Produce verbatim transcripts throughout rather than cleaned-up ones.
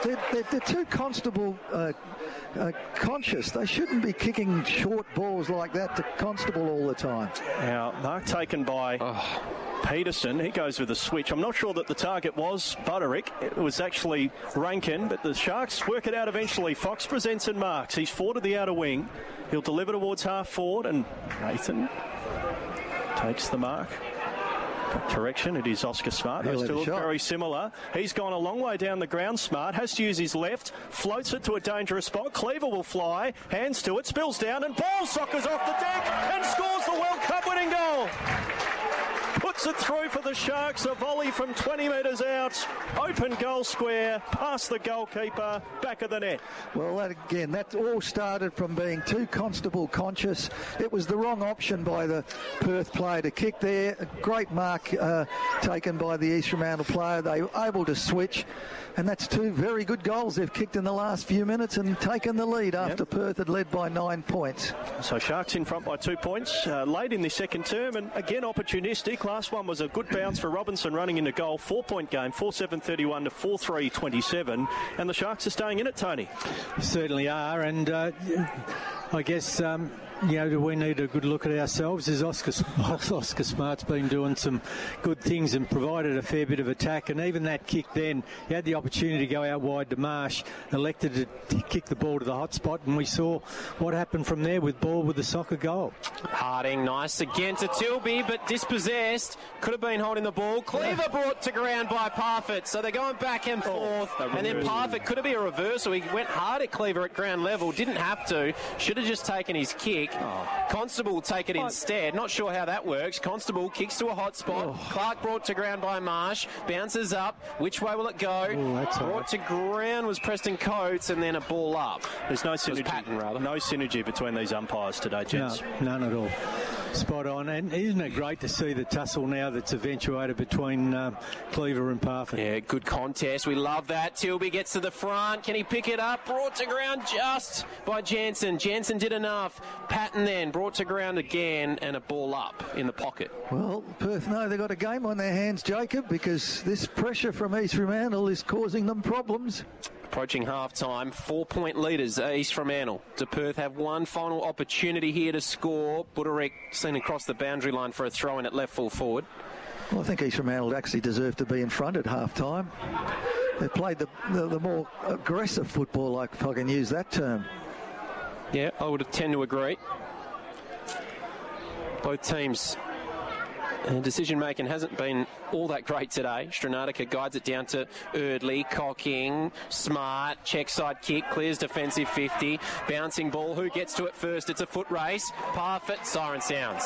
they're, they're, they're too Constable uh, uh, conscious. They shouldn't be kicking short balls like that to Constable all the time. Now, mark taken by oh. Peterson. He goes with a switch. I'm not sure that the target was Butterick. It was actually Rankin, but the Sharks work it out eventually. Fox presents and marks. He's forward to the outer wing. He'll deliver towards half forward, and Nathan takes the mark. Correction, it is Oscar Smart. Those two look very similar. He's gone a long way down the ground. Smart has to use his left, floats it to a dangerous spot. Cleaver will fly, hands to it, spills down, and ball soccers off the deck and scores the World Cup winning goal. Puts it through for the Sharks. A volley from twenty metres out. Open goal square, past the goalkeeper, back of the net. Well, that again, that all started from being too Constable conscious. It was the wrong option by the Perth player to kick there. A great mark uh, taken by the East Fremantle player. They were able to switch. And that's two very good goals they've kicked in the last few minutes and taken the lead after yep. Perth had led by nine points. So Sharks in front by two points uh, late in the second term, and again opportunistic. Last one was a good bounce for Robinson running into goal. Four-point game, four seven thirty-one to four three twenty-seven. And the Sharks are staying in it, Tony. Certainly are, and uh, I guess... Um, You know, we need a good look at ourselves. As Oscar, Oscar Smart's been doing some good things and provided a fair bit of attack, and even that kick then, he had the opportunity to go out wide to Marsh, elected to kick the ball to the hot spot, and we saw what happened from there with ball with the soccer goal. Harding, nice again to Tilby, but dispossessed. Could have been holding the ball. Cleaver brought to ground by Parfitt, so they're going back and forth, oh, and then Parfitt could have been a reversal. He went hard at Cleaver at ground level, didn't have to, should have just taken his kick. Oh. Constable will take it instead. Not sure how that works. Constable kicks to a hot spot. Oh. Clark brought to ground by Marsh. Bounces up. Which way will it go? Oh, brought to ground was Preston Coates, and then a ball up. There's no synergy. Patton, rather. No synergy between these umpires today, gents. No, none at all. Spot on. And isn't it great to see the tussle now that's eventuated between um, Cleaver and Parfitt? Yeah, good contest. We love that. Tilby gets to the front. Can he pick it up? Brought to ground just by Jansen. Jansen did enough. Patton then brought to ground again, and a ball up in the pocket. Well, Perth know they've got a game on their hands, Jacob, because this pressure from East Fremantle is causing them problems. Approaching half-time, four-point leaders, East Fremantle. Do Perth have one final opportunity here to score? Butterick seen across the boundary line for a throw-in at left full forward. Well, I think East Fremantle actually deserve to be in front at half-time. They've played the, the, the more aggressive football, like if I can use that term. Yeah, I would tend to agree. Both teams... And decision-making hasn't been all that great today. Stranatica guides it down to Erdley, cocking, Smart, check side kick, clears defensive fifty, bouncing ball, who gets to it first? It's a foot race. Parfitt, siren sounds.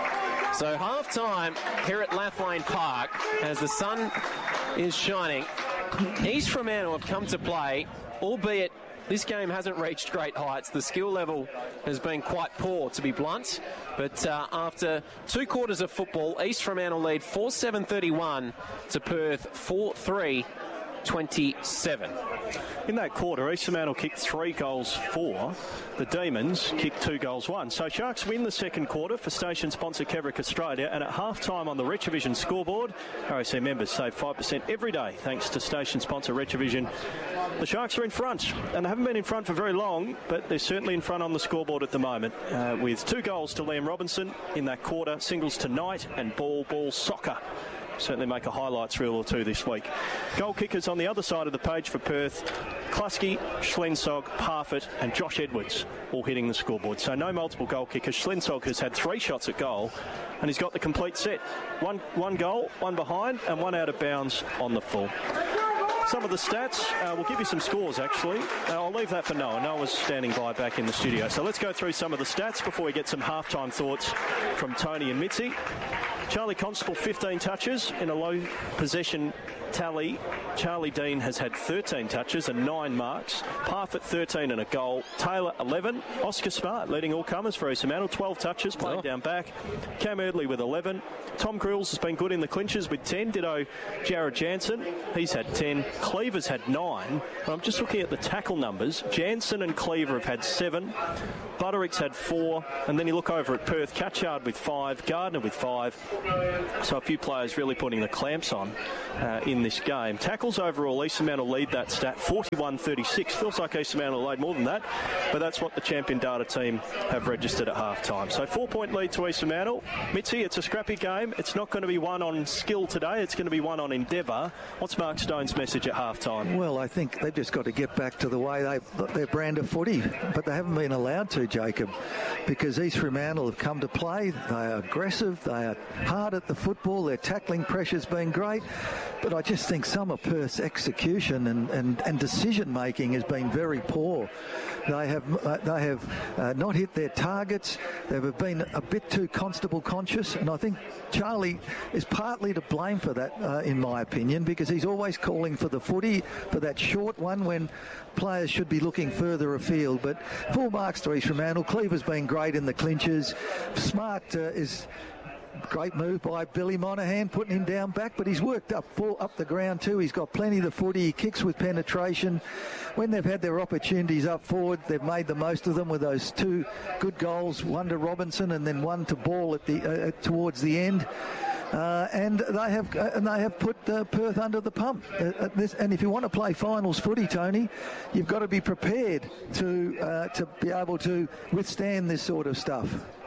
So half-time here at Lathlane Park, as the sun is shining, East Fremantle have come to play, albeit this game hasn't reached great heights. The skill level has been quite poor, to be blunt. But uh, after two quarters of football, East Fremantle lead four seven thirty-one to Perth four three twenty-seven. In that quarter, East Fremantle kicked three goals for. The Demons kicked two goals one. So Sharks win the second quarter for station sponsor Kevrick Australia, and at half-time on the Retrovision scoreboard, R A C members save five percent every day thanks to station sponsor Retrovision. The Sharks are in front, and they haven't been in front for very long, but they're certainly in front on the scoreboard at the moment, uh, with two goals to Liam Robinson in that quarter, singles to Knight and ball, ball, soccer. Certainly make a highlights reel or two this week. Goal kickers on the other side of the page for Perth: Klusky, Schlensog, Parfitt and Josh Edwards, all hitting the scoreboard. So no multiple goal kickers. Schlensog has had three shots at goal, and he's got the complete set. One, one goal, one behind, and one out of bounds on the full. Some of the stats, uh, we'll give you some scores actually. Uh, I'll leave that for Noah. Noah's standing by back in the studio. So let's go through some of the stats before we get some halftime thoughts from Tony and Mitzi. Charlie Constable, fifteen touches in a low possession tally. Charlie Dean has had thirteen touches and nine marks. Parfitt, thirteen and a goal. Taylor, eleven. Oscar Smart, leading all comers for East Fremantle, twelve touches, playing oh. down back. Cam Erdley with eleven. Tom Grills has been good in the clinches with ten. Ditto Jared Jansen. He's had ten. Cleaver's had nine. But I'm just looking at the tackle numbers. Jansen and Cleaver have had seven. Butterick's had four. And then you look over at Perth. Catchard with five. Gardner with five. So a few players really putting the clamps on uh, in in this game. Tackles overall, East Fremantle lead that stat, forty-one thirty-six. Feels like East Fremantle laid more than that, but that's what the champion data team have registered at half-time. So four-point lead to East Fremantle. Mitzi, it's a scrappy game. It's not going to be one on skill today. It's going to be one on endeavour. What's Mark Stone's message at half-time? Well, I think they've just got to get back to the way they their brand of footy, but they haven't been allowed to, Jacob, because East Fremantle have come to play. They are aggressive. They are hard at the football. Their tackling pressure's been great, but I just think some of Perth's execution and, and, and decision-making has been very poor. They have uh, they have uh, not hit their targets. They've been a bit too Constable conscious, and I think Charlie is partly to blame for that, uh, in my opinion, because he's always calling for the footy, for that short one when players should be looking further afield. But full marks to East Fremantle. Cleaver's been great in the clinches. Smart uh, is... Great move by Billy Monahan, putting him down back, but he's worked up full, up the ground too. He's got plenty of the footy. He kicks with penetration. When they've had their opportunities up forward, they've made the most of them with those two good goals, one to Robinson and then one to Ball at the uh, towards the end. Uh, and they have uh, and they have put uh, Perth under the pump. Uh, uh, this, and if you want to play finals footy, Tony, you've got to be prepared to uh, to be able to withstand this sort of stuff.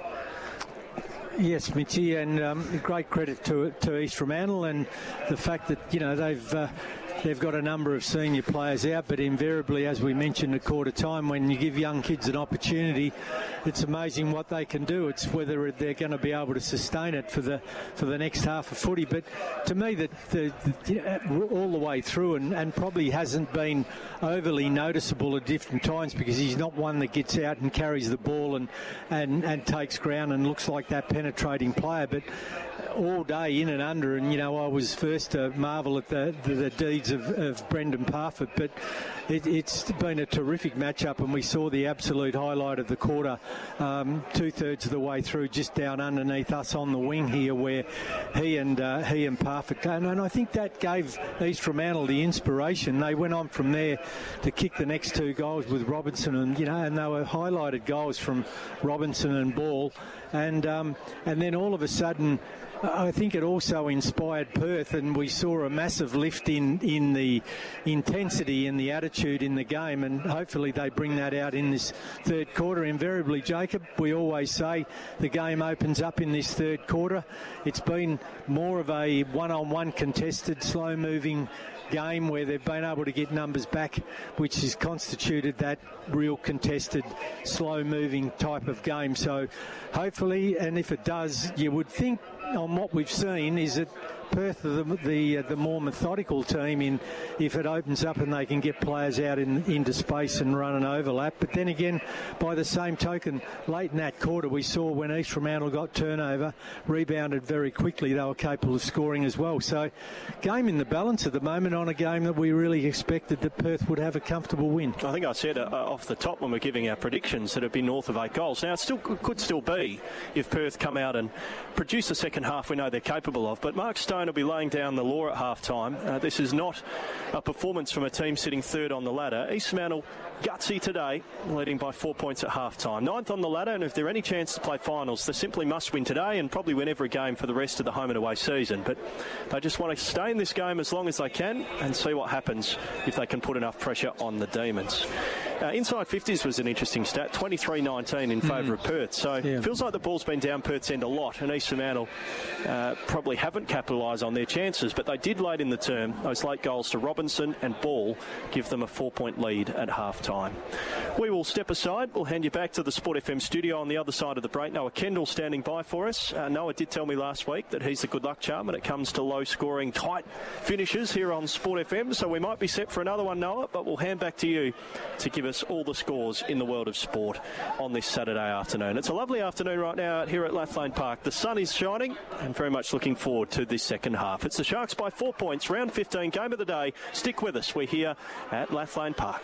Yes, Mitchie, and um, great credit to to East Fremantle and the fact that, you know, they've uh, they've got a number of senior players out, but invariably, as we mentioned at quarter time, when you give young kids an opportunity, it's amazing what they can do. It's whether they're going to be able to sustain it for the for the next half of footy. But to me, that the, the, you know, all the way through, and, and probably hasn't been overly noticeable at different times, because he's not one that gets out and carries the ball and and, and takes ground and looks like that penetrating player. But all day in and under, and you know, I was first to marvel at the, the, the deeds of, of Brendan Parfitt, but it, it's been a terrific matchup, and we saw the absolute highlight of the quarter, um, two-thirds of the way through, just down underneath us on the wing here, where he and uh, he and Parfitt came, and I think that gave East Fremantle the inspiration. They went on from there to kick the next two goals with Robinson, and you know, and they were highlighted goals from Robinson and Ball, and um, and then all of a sudden, I think it also inspired Perth, and we saw a massive lift in, in the intensity and the attitude in the game, and hopefully they bring that out in this third quarter. Invariably, Jacob, we always say the game opens up in this third quarter. It's been more of a one-on-one contested, slow-moving game where they've been able to get numbers back, which has constituted that real contested, slow-moving type of game. So hopefully, and if it does, you would think on what we've seen is that Perth are the the, uh, the more methodical team in if it opens up and they can get players out in, into space and run an overlap. But then again, by the same token, late in that quarter we saw when East Fremantle got turnover, rebounded very quickly, they were capable of scoring as well. So game in the balance at the moment on a game that we really expected that Perth would have a comfortable win. I think I said uh, off the top when we're giving our predictions that it'd be north of eight goals. Now it still could still be if Perth come out and produce the second half we know they're capable of, but Mark Stone will be laying down the law at half-time. Uh, this is not a performance from a team sitting third on the ladder. East Fremantle gutsy today, leading by four points at half-time. Ninth on the ladder, and if there are any chance to play finals, they simply must win today and probably win every game for the rest of the home and away season. But they just want to stay in this game as long as they can and see what happens if they can put enough pressure on the Demons. Uh, inside fifties was an interesting stat, twenty-three nineteen in favour mm. of Perth. So yeah. It feels like the ball's been down Perth's end a lot, and East Fremantle uh, probably haven't capitalised on their chances, but they did late in the term. Those late goals to Robinson and Ball give them a four-point lead at half-time. We will step aside. We'll hand you back to the Sport F M studio on the other side of the break. Noah Kendall standing by for us. Uh, Noah did tell me last week that he's a good luck charm when it comes to low-scoring, tight finishes here on Sport F M, so we might be set for another one, Noah, but we'll hand back to you to give us all the scores in the world of sport on this Saturday afternoon. It's a lovely afternoon right now out here at Lathlane Park. The sun is shining and very much looking forward to this second half. It's the Sharks by four points, round fifteen, game of the day. Stick with us. We're here at Lathlane Park.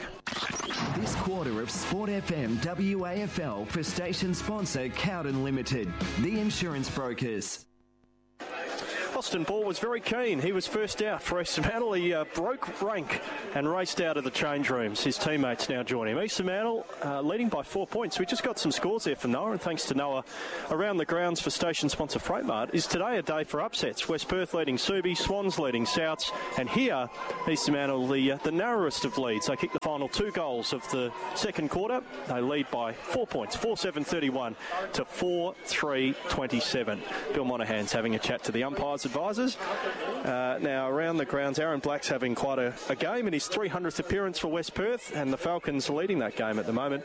This quarter of Sport F M W A F L for station sponsor Cowden Limited, the insurance brokers. Austin Ball was very keen. He was first out for East Fremantle. He uh, broke rank and raced out of the change rooms. His teammates now join him. East Fremantle uh, leading by four points. We just got some scores there from Noah, and thanks to Noah, around the grounds for station sponsor Freightmart. Is today a day for upsets? West Perth leading Subi, Swans leading Souths, and here East Fremantle the, uh, the narrowest of leads. They kicked the final two goals of the second quarter. They lead by four points, four seven thirty-one to four three twenty-seven. Bill Monahan's having a chat to the umpires' advisors. Uh, now, around the grounds, Aaron Black's having quite a, a game in his three hundredth appearance for West Perth, and the Falcons are leading that game at the moment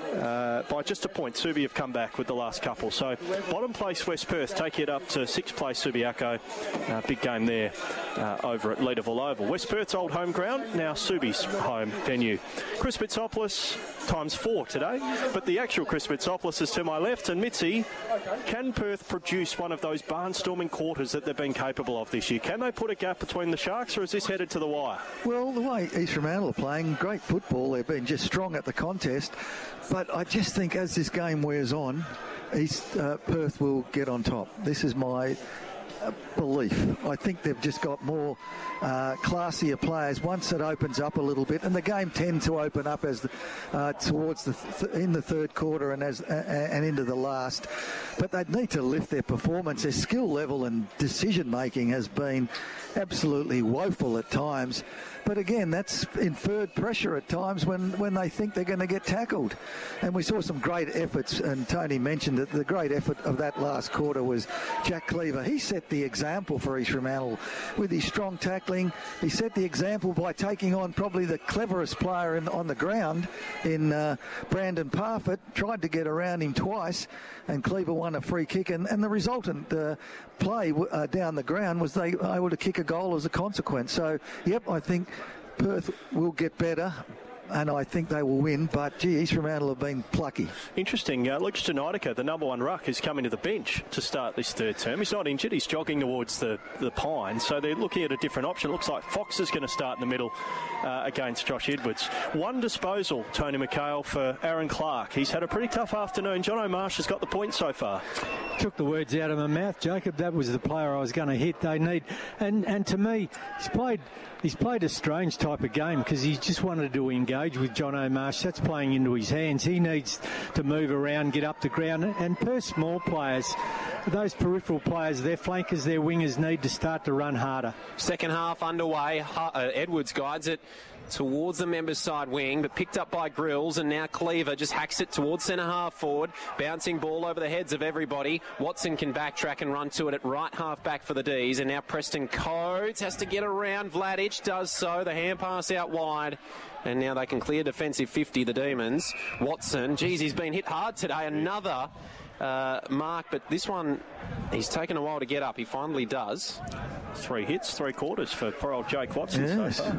uh, by just a point. Subi have come back with the last couple. So, bottom place West Perth take it up to sixth place Subiaco. Uh, big game there uh, over at Leederville Oval. West Perth's old home ground, now Subi's home venue. Chris Bitsopoulos times four today, but the actual Chris Bitsopoulos is to my left. And Mitzi, can Perth produce one of those barnstorming quarters that they've been capable of this year? Can they put a gap between the Sharks, or is this headed to the wire? Well, the way East Fremantle are playing, great football. They've been just strong at the contest. But I just think as this game wears on, East uh, Perth will get on top. This is my uh, belief. I think they've just got more uh, classier players once it opens up a little bit, and the game tends to open up as the, uh, towards the th- in the third quarter and as uh, and into the last. But they need to lift their performance. Their skill level and decision making has been absolutely woeful at times. But again, that's inferred pressure at times when, when they think they're going to get tackled. And we saw some great efforts, and Tony mentioned that the great effort of that last quarter was Jack Cleaver. He set the example for East Fremantle with his strong tackling. He set the example by taking on probably the cleverest player in, on the ground in uh, Brandon Parfitt, tried to get around him twice, and Cleaver won a free kick. And, and the resultant uh, play uh, down the ground was they were able to kick a goal as a consequence. So, yep, I think Perth will get better, and I think they will win, but gee, East Fremantle have been plucky. Interesting. Uh, Lucas Janaitica, the number one ruck, is coming to the bench to start this third term. He's not injured. He's jogging towards the, the Pines, so they're looking at a different option. It looks like Fox is going to start in the middle uh, against Josh Edwards. One disposal, Tony McHale, for Aaron Clark. He's had a pretty tough afternoon. John O'Marsh has got the point so far. Took the words out of my mouth, Jacob. That was the player I was going to hit. They need, and and to me, he's played he's played a strange type of game because he's just wanted to engage with John O'Marsh. That's playing into his hands. He needs to move around, get up the ground, and Perth small players, those peripheral players, their flankers, their wingers need to start to run harder. Second half underway. Uh, Edwards guides it towards the members' side wing, but picked up by Grills, and now Cleaver just hacks it towards centre half forward. Bouncing ball over the heads of everybody. Watson can backtrack and run to it at right half back for the D's, and now Preston Coates has to get around. Vladic does so. The hand pass out wide, and now they can clear defensive fifty, the Demons. Watson, geez, he's been hit hard today. Another uh, mark, but this one, he's taken a while to get up. He finally does. Three hits, three quarters for poor old Jake Watson Yes. so far.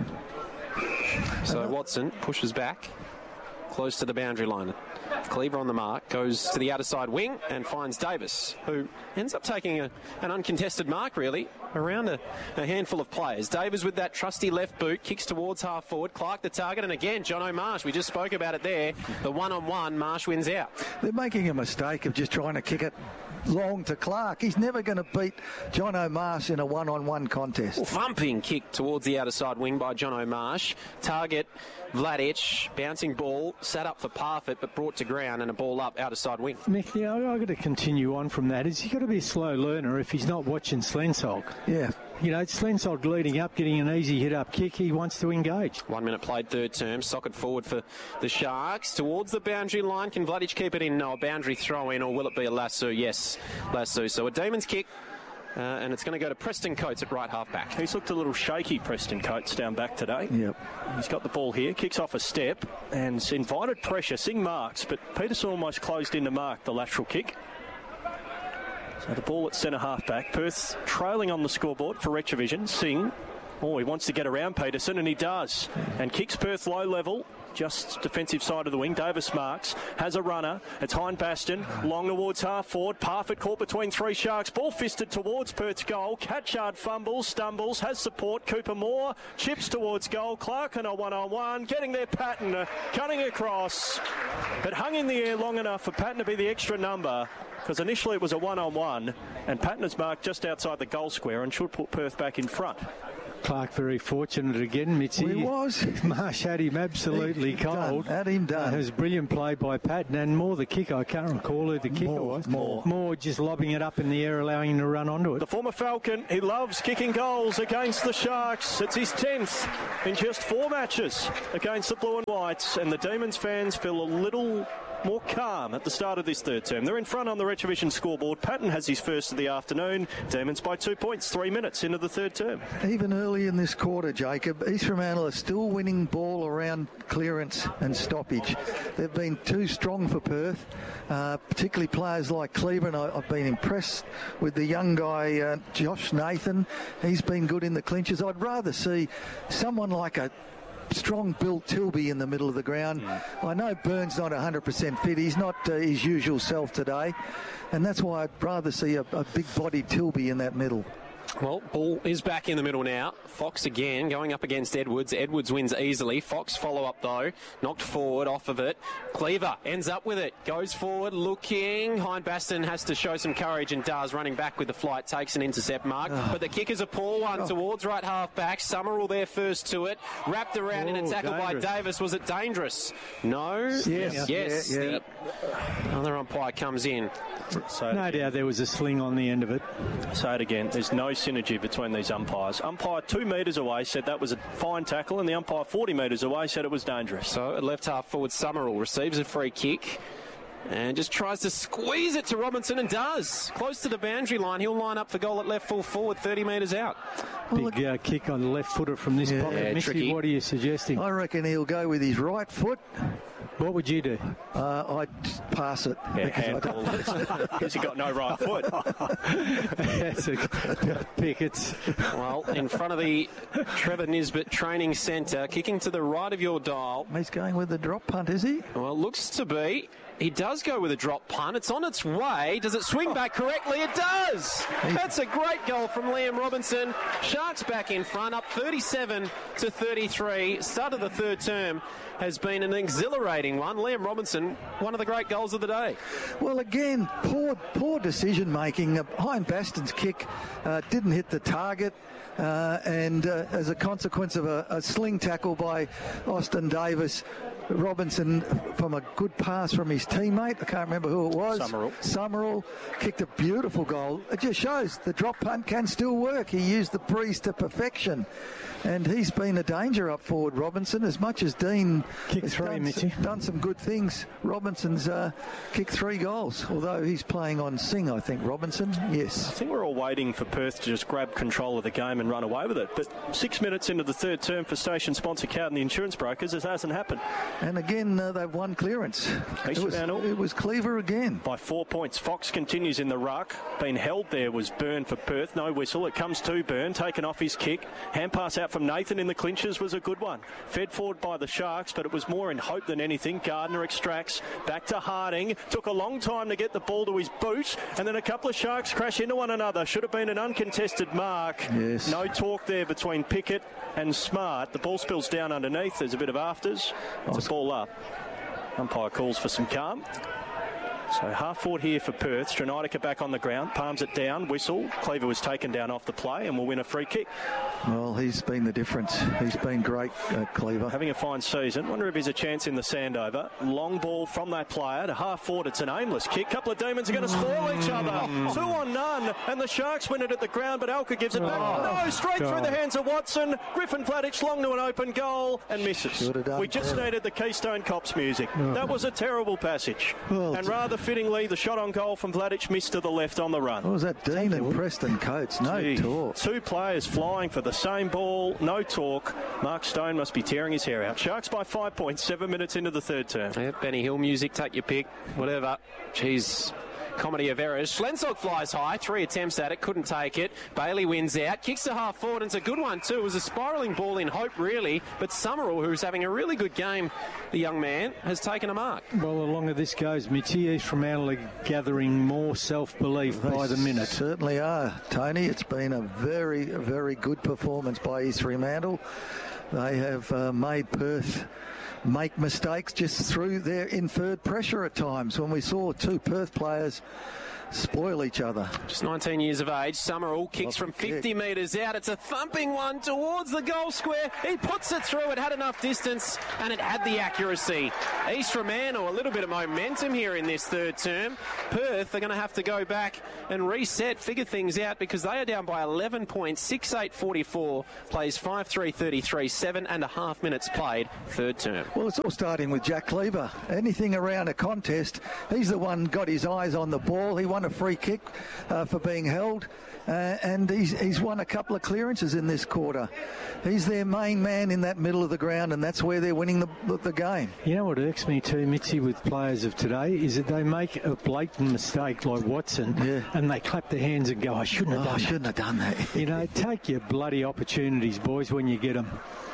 So Watson pushes back close to the boundary line. Cleaver on the mark, goes to the outer side wing and finds Davis, who ends up taking a, an uncontested mark, really, around a, a handful of players. Davis with that trusty left boot, kicks towards half forward. Clark the target, and again, John O'Marsh. We just spoke about it there. The one-on-one, Marsh wins out. They're making a mistake of just trying to kick it long to Clark. He's never going to beat John O'Marsh in a one-on-one contest. Thumping kick towards the outer side wing by John O'Marsh. Target, Vladic, bouncing ball, sat up for Parfitt, but brought to ground, and a ball up outer side wing. Mick, you know, I've got to continue on from that. Is he got to be a slow learner if he's not watching Slensog? Yeah. You know, Slensog leading up, getting an easy hit-up kick. He wants to engage. One minute played, third term. Socket forward for the Sharks. Towards the boundary line. Can Vladic keep it in? No, a boundary throw in, or will it be a lasso? Yes, lasso. So a Demons kick. Uh, and it's going to go to Preston Coates at right half back. He's looked a little shaky, Preston Coates, down back today. Yep. He's got the ball here, kicks off a step, and it's invited pressure. Singh marks, but Peterson almost closed in to mark the lateral kick. So the ball at centre half back. Perth trailing on the scoreboard for Retrovision. Singh, oh, he wants to get around Peterson, and he does. And kicks Perth low level. Just defensive side of the wing. Davis marks, has a runner. It's Hein Baston, long towards half forward. Parfitt caught between three Sharks. Ball fisted towards Perth's goal. Catchard fumbles, stumbles, has support. Cooper Moore chips towards goal. Clark and a one-on-one, getting there. Patton uh, cutting across. It hung in the air long enough for Patton to be the extra number. because initially it was a one-on-one, and Patton has marked just outside the goal square and should put Perth back in front. Clark very fortunate again, Mitzi. Well, he was. Marsh had him absolutely he cold. Done. Had him done. Uh, it was brilliant play by Patton, and more the kicker. I can't recall who the kicker more, was. More. More just lobbing it up in the air, allowing him to run onto it. The former Falcon, he loves kicking goals against the Sharks. It's his tenth in just four matches against the Blue and Whites, and the Demons fans feel a little more calm at the start of this third term. They're in front on the Retrovision scoreboard. Patton has his first of the afternoon. Demons by two points, three minutes into the third term. Even early in this quarter, Jacob, East Fremantle are still winning ball around clearance and stoppage. They've been too strong for Perth, uh, particularly players like Cleaver, and I, I've been impressed with the young guy, uh, Josh Nathan. He's been good in the clinches. I'd rather see someone like a strong Bill Tilby in the middle of the ground. Mm. I know Burns not one hundred percent fit. He's not uh, his usual self today, and that's why I'd rather see a, a big-bodied Tilby in that middle. Well, ball is back in the middle now. Fox again going up against Edwards. Edwards wins easily. Fox follow up though. Knocked forward off of it. Cleaver ends up with it. Goes forward looking. Hindbaston has to show some courage and does. Running back with the flight. Takes an intercept mark. Oh. But the kick is a poor one oh. towards right half back. Summerall there first to it. Wrapped around oh, in a tackle dangerous. by Davis. Was it dangerous? No. Yes. Yes. Yeah, yeah. The other umpire comes in. So no doubt there was a sling on the end of it. Say it again. There's no synergy between these umpires. Umpire two metres away said that was a fine tackle, and the umpire forty metres away said it was dangerous. So at left half forward, Summerall receives a free kick and just tries to squeeze it to Robinson and does. Close to the boundary line. He'll line up for goal at left full forward, thirty metres out. Big uh, kick on the left footer from this yeah, pocket. Mitzi, tricky. What are you suggesting? I reckon he'll go with his right foot. What would you do? Uh, I'd pass it. Yeah, handball. Because he got no right foot. That's a pick. It's well in front of the Trevor Nisbet Training Centre, kicking to the right of your dial. He's going with the drop punt, is he? Well, looks to be. He does go with a drop punt. It's on its way. Does it swing back correctly? It does. That's a great goal from Liam Robinson. Sharks back in front, up thirty-seven to thirty-three. Start of the third term has been an exhilarating one. Liam Robinson, one of the great goals of the day. Well, again, poor poor decision making. Hindbaston's kick uh, didn't hit the target. Uh, and uh, as a consequence of a, a sling tackle by Austin Davis, Robinson, from a good pass from his teammate, I can't remember who it was, Summerall. Summerall kicked a beautiful goal. It just shows the drop punt can still work. He used the breeze to perfection, and he's been a danger up forward, Robinson. As much as Dean kicked has three, done, Mitchy. done some good things, Robinson's uh, kicked three goals, although he's playing on Sing, I think, Robinson. Yes. I think we're all waiting for Perth to just grab control of the game and run away with it. But six minutes into the third term for station sponsor Cowden, the insurance brokers, it hasn't happened. And again, uh, they've won clearance. It was, it was Cleaver again. By four points. Fox continues in the ruck. Being held there was Byrne for Perth. No whistle. It comes to Byrne, taken off his kick. Hand pass out from Nathan in the clinches was a good one. Fed forward by the Sharks, but it was more in hope than anything. Gardner extracts. Back to Harding. Took a long time to get the ball to his boot, and then a couple of Sharks crash into one another. Should have been an uncontested mark. Yes. No talk there between Pickett and Smart. The ball spills down underneath. There's a bit of afters. It's a ball up. Umpire calls for some calm. So half forward here for Perth. Stranitica back on the ground, palms it down, whistle. Cleaver was taken down off the play and will win a free kick. Well, he's been the difference. He's been great, uh, Cleaver. Having a fine season. Wonder if he's a chance in the Sandover. Long ball from that player to half forward. It's an aimless kick. Couple of Demons are going to spoil each other. Two on none, and the Sharks win it at the ground, but Alka gives it back. Oh, no, straight God. through the hands of Watson. Griffin Flatich long to an open goal and misses. We just better. needed the Keystone Cops music. Oh. That was a terrible passage. Well, and rather fittingly, the shot on goal from Vladich missed to the left on the run. What was that, Dean and Preston Coates? No Gee, talk. Two players flying for the same ball, no talk. Mark Stone must be tearing his hair out. Sharks by five points, seven minutes into the third term. Yeah, Benny Hill music, take your pick, whatever. Jeez. Comedy of errors. Schlenzog flies high, three attempts at it, couldn't take it. Bailey wins out, kicks a half forward, and it's a good one too. It was a spiralling ball in hope, really, but Summerall, who's having a really good game, the young man, has taken a mark. Well, the longer this goes, Mitchy, East Fremantle are gathering more self-belief they by the minute. Certainly are, Tony. It's been a very, very good performance by East Fremantle. They have uh, made Perth make mistakes just through their inferred pressure at times when we saw two Perth players spoil each other. Just nineteen years of age. Summerall kicks from fifty metres out. It's a thumping one towards the goal square. He puts it through. It had enough distance and it had the accuracy. East Fremantle, a little bit of momentum here in this third term. Perth are going to have to go back and reset, figure things out, because they are down by eleven points. six eight forty-four, plays five three thirty-three, seven and a half minutes played, third term. Well, it's all starting with Jack Cleaver. Anything around a contest, he's the one got his eyes on the ball. He won a free kick uh, for being held, uh, and he's, he's won a couple of clearances in this quarter. He's their main man in that middle of the ground, and that's where they're winning the, the, the game. You know what irks me too, Mitzi, with players of today is that they make a blatant mistake like Watson, yeah. and they clap their hands and go, I shouldn't have oh, done I that. shouldn't have done that. You know, take your bloody opportunities, boys, when you get them.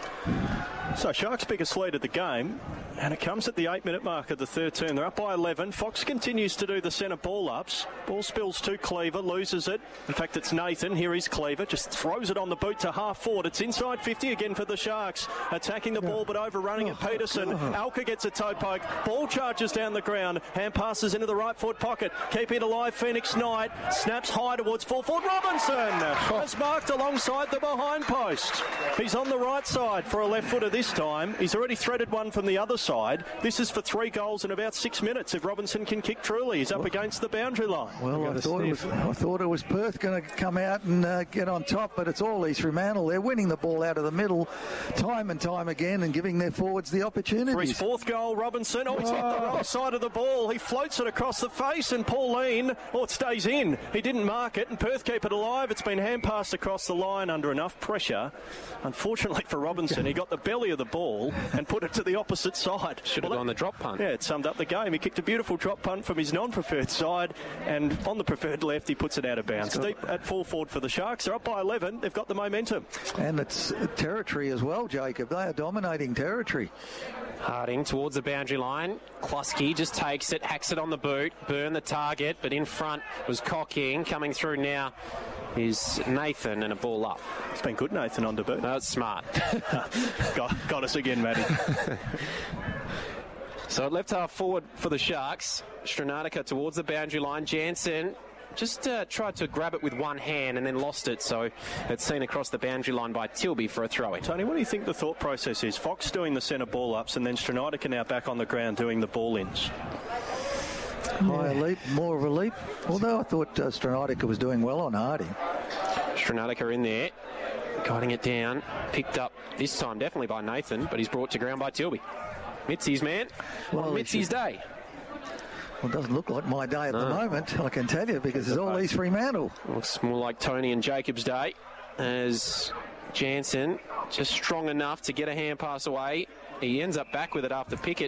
So Sharks' biggest lead of the game, and it comes at the eight-minute mark of the third term. They're up by eleven. Fox continues to do the centre ball-ups. Ball spills to Cleaver, loses it. In fact, it's Nathan. Here is Cleaver, just throws it on the boot to half forward. It's inside fifty again for the Sharks. Attacking the ball, but overrunning it. Peterson. Alka gets a toe poke. Ball charges down the ground. Hand passes into the right foot pocket. Keeping it alive, Phoenix Knight. Snaps high towards full forward. Robinson has marked alongside the behind post. He's on the right side for a left footer this time. He's already threaded one from the other side. This is for three goals in about six minutes. If Robinson can kick truly, he's up well, against the boundary line. Well, I thought, it was, I thought it was Perth going to come out and uh, get on top, but it's all East Fremantle. They're winning the ball out of the middle time and time again and giving their forwards the opportunities. For his fourth goal, Robinson. Oh, he's oh. hit the wrong side of the ball. He floats it across the face, and Pauline, oh, it stays in. He didn't mark it, and Perth keep it alive. It's been hand passed across the line under enough pressure. Unfortunately for Robinson, he got the belly of the ball and put it to the opposite side. Should have well, gone the drop punt. Yeah, it summed up the game. He kicked a beautiful drop punt from his non-preferred side, and on the preferred left, he puts it out of bounds. Deep at full forward for the Sharks. They're up by eleven. They've got the momentum. And it's territory as well, Jacob. They are dominating territory. Harding towards the boundary line. Klusky just takes it, hacks it on the boot. Burn the target, but in front was Cocking. Coming through now is Nathan, and a ball up. It's been good, Nathan, on debut. No, it's smart. got, got us again, Matty. So left half forward for the Sharks. Stranatica towards the boundary line. Jansen just uh, tried to grab it with one hand and then lost it, so it's seen across the boundary line by Tilby for a throw-in. Tony, what do you think the thought process is? Fox doing the centre ball-ups and then Stranatica now back on the ground doing the ball-ins. Higher yeah. leap, more of a leap. Although I thought uh, Stranatica was doing well on Harding. Stranatica in there, guiding it down. Picked up this time definitely by Nathan, but he's brought to ground by Tilby. Mitzi's man well, on Mitzi's day. Well, it doesn't look like my day at no. the moment, I can tell you, because it's all East Fremantle. Looks more like Tony and Jacob's day, as Jansen just strong enough to get a hand pass away. He ends up back with it after Pickett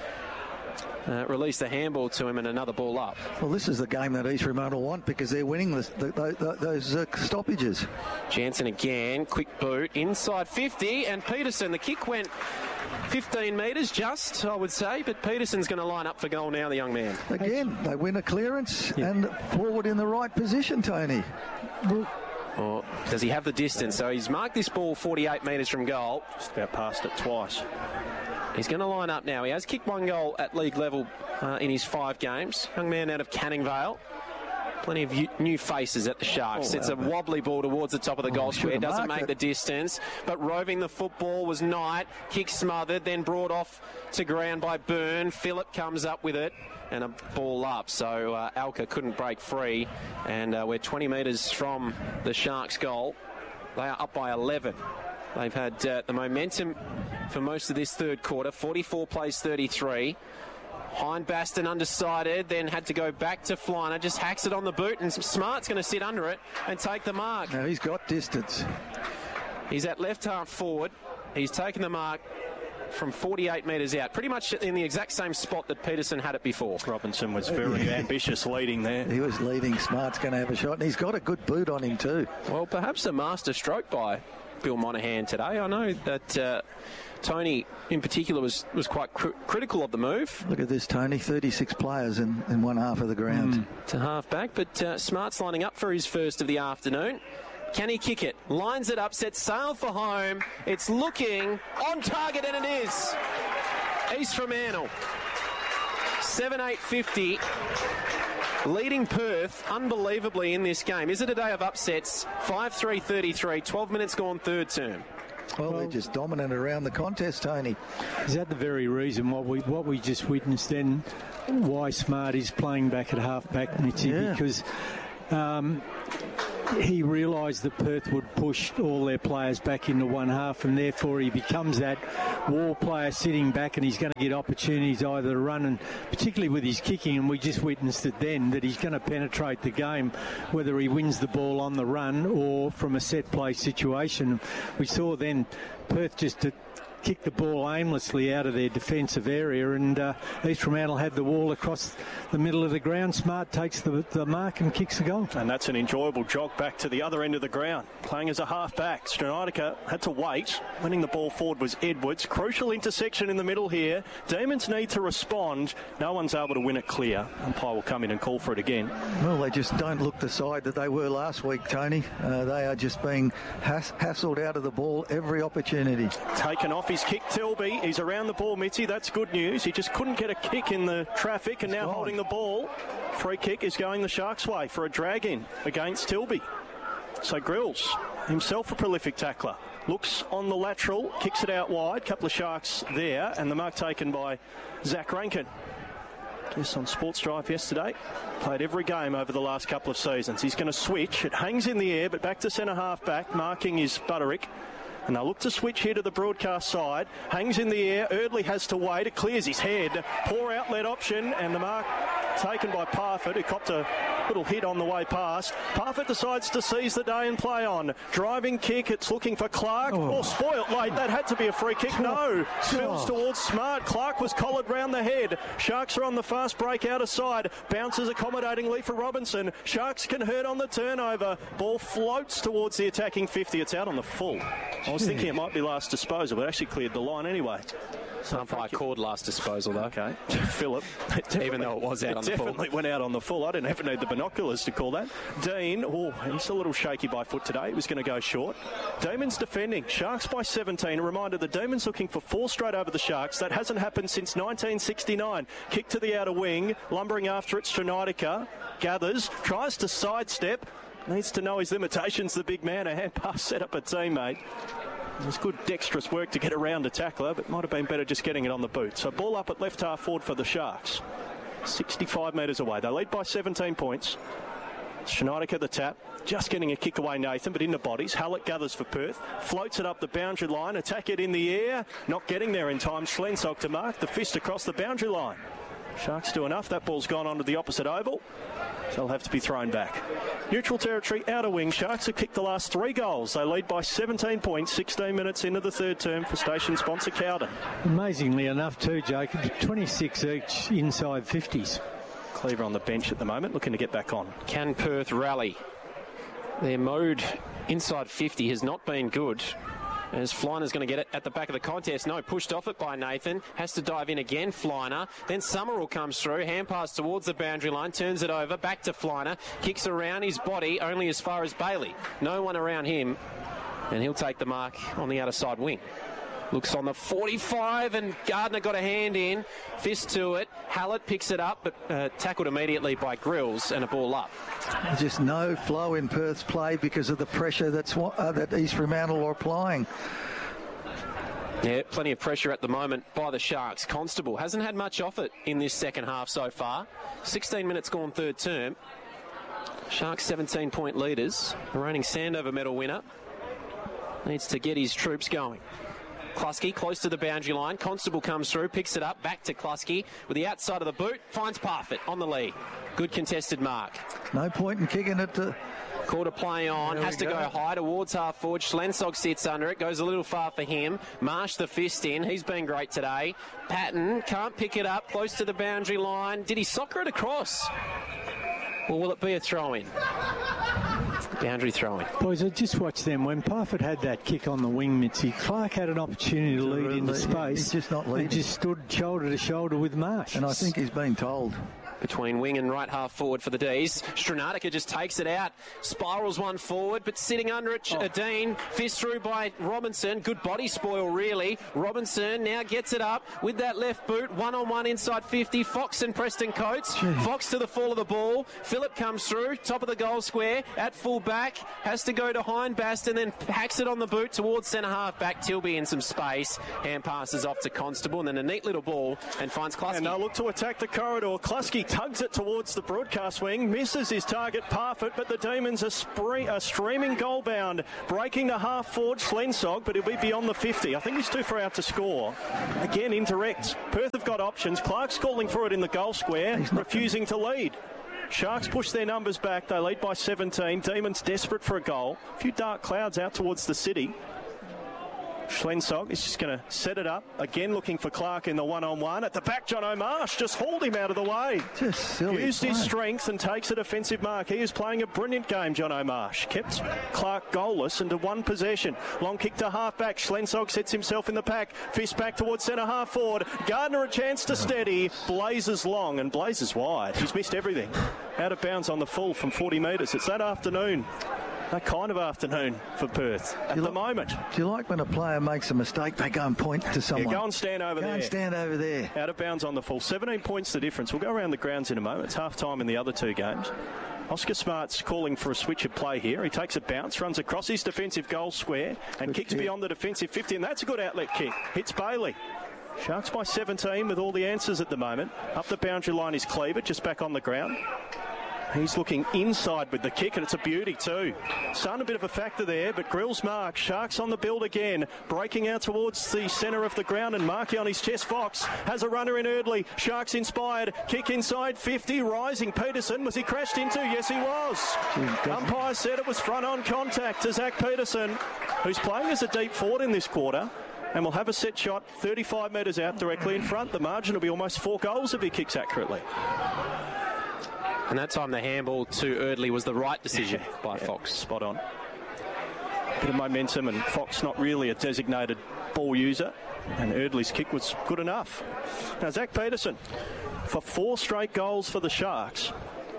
Uh, release the handball to him and another ball up. Well, this is the game that East Fremantle want because they're winning the, the, the, those uh, stoppages. Jansen again, quick boot, inside fifty, and Peterson, the kick went fifteen metres just, I would say, but Peterson's going to line up for goal now, the young man. Again, they win a clearance yeah. and forward in the right position, Tony. Or does he have the distance? So he's marked this ball forty-eight metres from goal. Just about passed it twice. He's going to line up now. He has kicked one goal at league level uh, in his five games. Young man out of Canning Vale. Plenty of new faces at the Sharks. Oh, it's a wobbly ball towards the top of the oh, goal square. Doesn't make it. the distance. But roving the football was Knight. Kick smothered, then brought off to ground by Byrne. Phillip comes up with it and a ball up. So uh, Alka couldn't break free. And uh, we're twenty metres from the Sharks' goal. They are up by eleven. They've had uh, the momentum for most of this third quarter. forty-four plays thirty-three. Hindbaston undecided, then had to go back to Flyner, just hacks it on the boot, and Smart's going to sit under it and take the mark. Now he's got distance. He's at left half forward. He's taken the mark from forty-eight metres out, pretty much in the exact same spot that Peterson had it before. Robinson was very ambitious leading there. He was leading. Smart's going to have a shot, and he's got a good boot on him too. Well, perhaps a master stroke by Bill Monahan today. I know that uh, Tony in particular was, was quite cr- critical of the move. Look at this, Tony, thirty-six players in, in one half of the ground. Mm. To half back, but uh, Smart's lining up for his first of the afternoon. Can he kick it? Lines it up, sets sail for home. It's looking on target, and it is. East Fremantle. seven eight fifty. Leading Perth unbelievably in this game. Is it a day of upsets? five three thirty-three, twelve minutes gone third term. Well, Well, they're just dominant around the contest, Tony. Is that the very reason what we what we just witnessed then? Why Smart is playing back at half-back, Mitzi, Yeah. because um, he realised that Perth would push all their players back into one half, and therefore he becomes that wall player sitting back, and he's going to get opportunities either to run, and particularly with his kicking, and we just witnessed it then, that he's going to penetrate the game, whether he wins the ball on the run or from a set play situation. We saw then Perth just to kick the ball aimlessly out of their defensive area, and uh, East Fremantle had the wall across the middle of the ground. Smart takes the, the mark and kicks the goal. And that's an enjoyable jog back to the other end of the ground, playing as a half-back. Stronitica had to wait. Winning the ball forward was Edwards. Crucial intersection in the middle here. Demons need to respond. No one's able to win it clear. Umpire will come in and call for it again. Well, they just don't look the side that they were last week, Tony. Uh, they are just being hass- hassled out of the ball every opportunity. Taken off his kick, Tilby. He's around the ball, Mitzi. That's good news. He just couldn't get a kick in the traffic, and It's now gone. holding the ball. Free kick is going the Sharks' way for a drag-in against Tilby. So Grills, himself a prolific tackler, looks on the lateral, kicks it out wide. Couple of Sharks there, and the mark taken by Zach Rankin. Guest on Sports Drive yesterday. Played every game over the last couple of seasons. He's going to switch. It hangs in the air, but back to centre half back. Marking is Butterick. And they'll look to switch here to the broadcast side. Hangs in the air. Erdley has to wait. It clears his head. Poor outlet option. And the mark taken by Parfitt, who copped a little hit on the way past. Parfitt decides to seize the day and play on. Driving kick. It's looking for Clark. Oh, oh spoilt late. That had to be a free kick. No. Spills towards Smart. Clark was collared round the head. Sharks are on the fast break out of side. Bounces accommodatingly for Robinson. Sharks can hurt on the turnover. Ball floats towards the attacking fifty. It's out on the full. I was thinking it might be last disposal, but actually cleared the line anyway. Umpire called last disposal, though. Okay. Phillip. Even though it was out it on the full. definitely went out on the full. I didn't even need the binoculars to call that. Dean, oh, he's a little shaky by foot today. He was going to go short. Demons defending. Sharks by seventeen. A reminder, the Demons looking for four straight over the Sharks. That hasn't happened since nineteen sixty-nine. Kick to the outer wing. Lumbering after it, Stronitica. Gathers. Tries to sidestep. Needs to know his limitations, the big man. A hand pass set up a teammate. It was good dexterous work to get around a tackler, but might have been better just getting it on the boot. So ball up at left half forward for the Sharks. sixty-five metres away. They lead by seventeen points. Stronitica the tap. Just getting a kick away, Nathan, but into bodies. Hallett gathers for Perth. Floats it up the boundary line. Attack it in the air. Not getting there in time. Schlensog to mark. The fist across the boundary line. Sharks do enough. That ball's gone onto the opposite oval. So it'll have to be thrown back. Neutral territory, outer wing. Sharks have kicked the last three goals. They lead by seventeen points, sixteen minutes into the third term for station sponsor Cowden. Amazingly enough too, Jacob, twenty-six each inside fifties. Cleaver on the bench at the moment, looking to get back on. Can Perth rally? Their mode inside fifty has not been good. As Flyner's going to get it at the back of the contest. No, pushed off it by Nathan. Has to dive in again, Flyner. Then Summerall comes through. Hand pass towards the boundary line. Turns it over. Back to Flyner. Kicks around his body only as far as Bailey. No one around him. And he'll take the mark on the outer side wing. Looks on the forty-five, and Gardner got a hand in. Fist to it. Hallett picks it up, but uh, tackled immediately by Grills, and a ball up. Just no flow in Perth's play because of the pressure that's uh, that East Fremantle are applying. Yeah, plenty of pressure at the moment by the Sharks. Constable hasn't had much off it in this second half so far. sixteen minutes gone third term. Sharks seventeen point leaders. The reigning Sandover medal winner needs to get his troops going. Klusky close to the boundary line. Constable comes through, picks it up, back to Klusky with the outside of the boot, finds Parfitt on the lead. Good contested mark. No point in kicking it to... Quarter play on, There has to we go. go. high towards half forward. Schlensog sits under it, goes a little far for him. Marsh the fist in, he's been great today. Patton can't pick it up, close to the boundary line. Did he soccer it across? Or will it be a throw-in? Boundary throw-in. Boys, I just watched them. When Parfitt had that kick on the wing, Mitzi, Clark had an opportunity to lead into lead. space. He's just not and leading. just stood shoulder to shoulder with Marsh. And I think he's been told. between wing and right half forward for the D's. Stranatica just takes it out, spirals one forward, but sitting under it, oh. Dean, fist through by Robinson. Good body spoil, really. Robinson now gets it up with that left boot, one-on-one inside fifty. Fox and Preston Coates. Jeez. Fox to the fall of the ball. Phillip comes through, top of the goal square, at full back, has to go to Hindbast and then hacks it on the boot towards centre half back. Tilby in some space. Hand passes off to Constable and then a neat little ball and finds Klusky. And they'll look to attack the corridor. Klusky tugs it towards the broadcast wing, misses his target Parfitt, but the Demons are, spree- are streaming goal bound, breaking the half forward Schlensog, but he'll be beyond the fifty. I think he's too far out to score. Again, indirect. Perth have got options. Clark's calling for it in the goal square, refusing to lead. Sharks push their numbers back. They lead by seventeen. Demons desperate for a goal. A few dark clouds out towards the city. Schlensog is just going to set it up. Again, looking for Clark in the one-on-one. At the back, John O'Marsh just hauled him out of the way. Just silly. Used play. his strength and takes a defensive mark. He is playing a brilliant game, John O'Marsh. Kept Clark goalless into one possession. Long kick to half-back. Schlensog sets himself in the pack. Fist back towards centre half forward. Gardner a chance to steady. Blazes long and blazes wide. He's missed everything. Out of bounds on the full from forty metres. It's that afternoon. That kind of afternoon for Perth at the like, moment. Do you like when a player makes a mistake, they go and point to someone? Yeah, go and stand over go there. Go and stand over there. Out of bounds on the full. seventeen points the difference. We'll go around the grounds in a moment. It's half-time in the other two games. Oscar Smart's calling for a switch of play here. He takes a bounce, runs across his defensive goal square and good kicks kick. Beyond the defensive fifty, and that's a good outlet kick. Hits Bailey. Sharks by seventeen with all the answers at the moment. Up the boundary line is Cleaver, just back on the ground. He's looking inside with the kick, and it's a beauty too. Starting a bit of a factor there, but Grill's mark. Sharks on the build again, breaking out towards the centre of the ground, and Markey on his chest. Fox has a runner in Eardley. Sharks inspired. Kick inside fifty, rising. Peterson, was he crashed into? Yes, he was. Umpire said it was front-on contact to Zach Peterson, who's playing as a deep forward in this quarter. And will have a set shot thirty-five metres out directly in front. The margin will be almost four goals if he kicks accurately. And that time the handball to Eardley was the right decision yeah, by yeah, Fox. Spot on. Bit of momentum, and Fox not really a designated ball user. And Eardley's kick was good enough. Now Zach Peterson for four straight goals for the Sharks.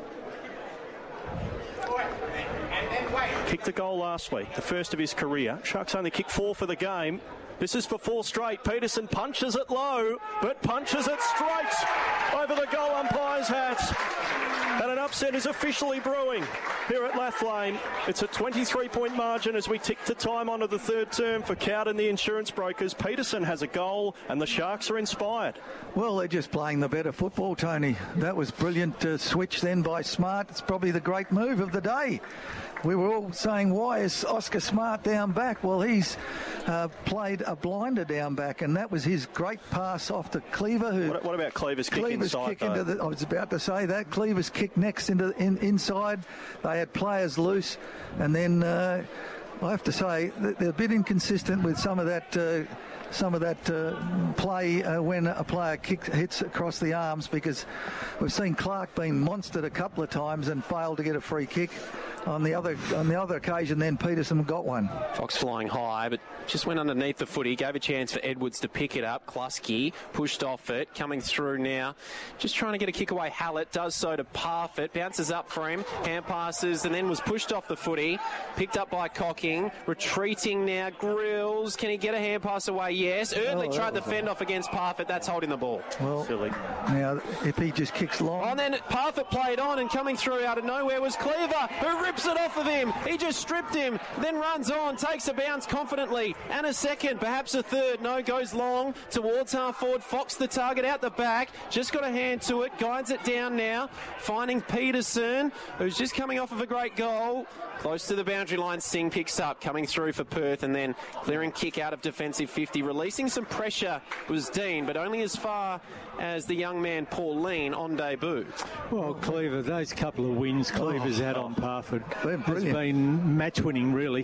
Kicked a goal last week, the first of his career. Sharks only kicked four for the game. This is for four straight. Peterson punches it low, but punches it straight over the goal umpire's hat. And an upset is officially brewing here at Lathlane. It's a twenty-three point margin as we tick to time onto the third term for Cowden, the insurance brokers. Peterson has a goal and the Sharks are inspired. Well, they're just playing the better football, Tony. That was brilliant uh, switch then by Smart. It's probably the great move of the day. We were all saying, why is Oscar Smart down back? Well, he's uh, played a blinder down back, and that was his great pass off to Cleaver. Who What, what about Cleaver's kick Cleaver's inside? Kick into the, I was about to say that. Cleaver's kick next into in, inside. They had players loose, and then uh, I have to say that they're a bit inconsistent with some of that. Uh, some of that uh, play uh, when a player kick, hits across the arms, because we've seen Clark being monstered a couple of times and failed to get a free kick. On the other on the other occasion, then Peterson got one. Fox flying high, but just went underneath the footy. Gave a chance for Edwards to pick it up. Klusky pushed off it, coming through now. Just trying to get a kick away. Hallett does so to Parfitt. Bounces up for him. Hand passes and then was pushed off the footy. Picked up by Cocking. Retreating now. Grills. Can he get a hand pass away? Yes. Eardley oh, tried to fend off against Parfitt. That's holding the ball. Well, silly. Now, if he just kicks long. Oh, and then Parfitt played on, and coming through out of nowhere was Cleaver, who rips it off of him. He just stripped him, then runs on, takes a bounce confidently, and a second, perhaps a third. No, goes long towards half forward. Fox the target out the back, just got a hand to it, guides it down now, finding Peterson, who's just coming off of a great goal. Close to the boundary line, Singh picks up, coming through for Perth, and then clearing kick out of defensive fifty. Releasing some pressure was Dean, but only as far as the young man Paul Lean on debut. Well, Cleaver, those couple of wins Cleaver's oh, had on Parfitt has been been match-winning, really.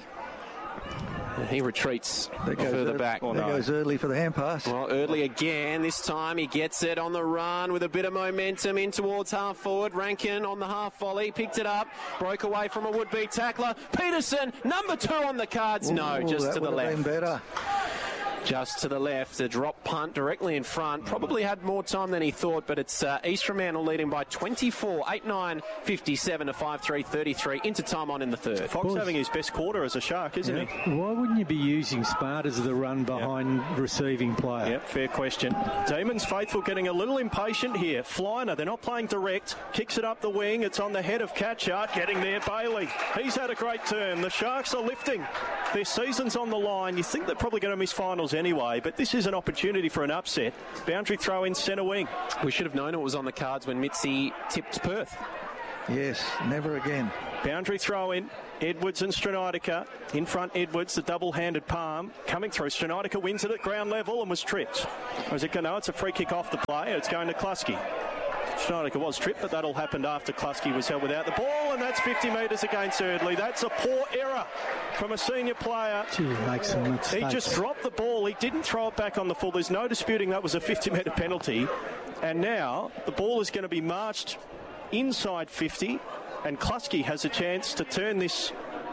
He retreats there goes further Eardley. back. There no. goes Eardley for the hand pass. Well, Eardley again. This time he gets it on the run with a bit of momentum in towards half forward. Rankin on the half volley. Picked it up. Broke away from a would-be tackler. Peterson, number two on the cards. Ooh, no, just that to the would have left. been better. just to the left. A drop punt directly in front. Probably had more time than he thought, but it's uh, East Fremantle leading by twenty-four. eight nine fifty-seven to five three thirty-three. Into time on in the third. Fox having his best quarter as a Shark, isn't yeah. he? Why wouldn't you be using Smart as the run behind yep. receiving player? Yep, fair question. Demons faithful getting a little impatient here. Flyner, they're not playing direct. Kicks it up the wing. It's on the head of Catchard. Getting there, Bailey. He's had a great turn. The Sharks are lifting. Their season's on the line. You think they're probably going to miss finals anyway, but this is an opportunity for an upset. Boundary throw in centre wing. We should have known it was on the cards when Mitzi tipped Perth. Yes, never again. Boundary throw in. Edwards and Stranitica. In front, Edwards, the double-handed palm. Coming through. Stranitica wins it at ground level and was tripped. Or is it going to? No, it's a free kick off the play. It's going to Kluski. Stranitica was tripped, but that all happened after Kluski was held without the ball, and that's fifty metres against Erdley. That's a poor error from a senior player. Gee, makes some mistakes. He just dropped the ball. He didn't throw it back on the full. There's no disputing that was a fifty metre penalty. And now the ball is going to be marched inside fifty, and Kluski has a chance to turn this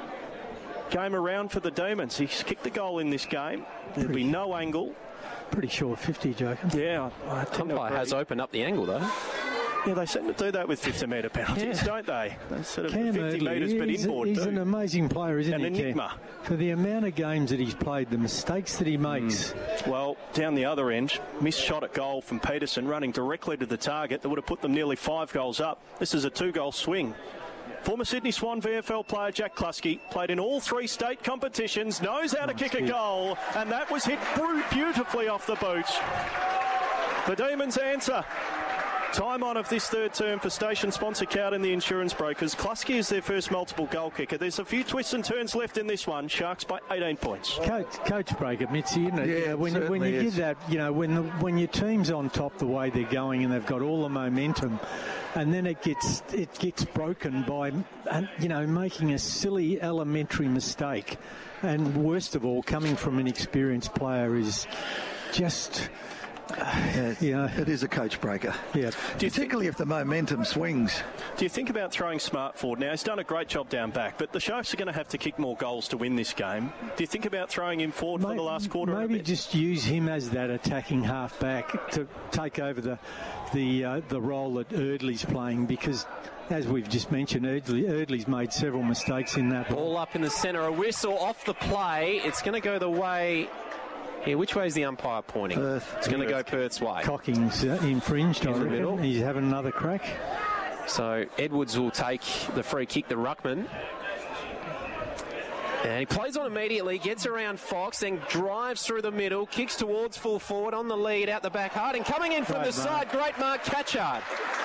game around for the Demons. He's kicked the goal in this game. There'll be no angle. Pretty sure fifty, Jacob. Yeah, I think umpire has opened up the angle though. Yeah, they seem to do that with fifty metre penalties, yeah. don't they? They sort of Cam fifty metres, but he's inboard. A, he's too. an amazing player, isn't an he? An enigma. For the amount of games that he's played, the mistakes that he makes. Mm. Well, down the other end, missed shot at goal from Peterson, running directly to the target. That would have put them nearly five goals up. This is a two-goal swing. Former Sydney Swan V F L player Jack Kluski played in all three state competitions, knows how to kick a goal, and that was hit beautifully off the boot. The Demons answer. Time on of this third term for station sponsor Cowden the Insurance Brokers. Kluski is their first multiple goal kicker. There's a few twists and turns left in this one. Sharks by eighteen points. Coach, coach break it, Mitzi, isn't it? Yeah, you know, when, when you is. get that, you know, when the, when your team's on top the way they're going and they've got all the momentum, and then it gets it gets broken by, you know, making a silly elementary mistake, and worst of all, coming from an experienced player is just. Yeah, yeah, it is a coach breaker. Yeah, particularly if the momentum swings. Do you think about throwing Smart forward? Now, he's done a great job down back, but the Sharks are going to have to kick more goals to win this game. Do you think about throwing him forward maybe, for the last quarter? Maybe just use him as that attacking half back to take over the the uh, the role that Erdley's playing, because as we've just mentioned, Erdley, Erdley's made several mistakes in that. Ball up in the centre, a whistle off the play. It's going to go the way. Yeah, which way is the umpire pointing? Perth. It's going to go Perth's way. Cocking's uh, infringed, I reckon. He's having another crack. So Edwards will take the free kick, the ruckman. And he plays on immediately, gets around Fox, then drives through the middle, kicks towards full forward on the lead, out the back. Harding coming in from Great the mark. side. Great mark, Catchard.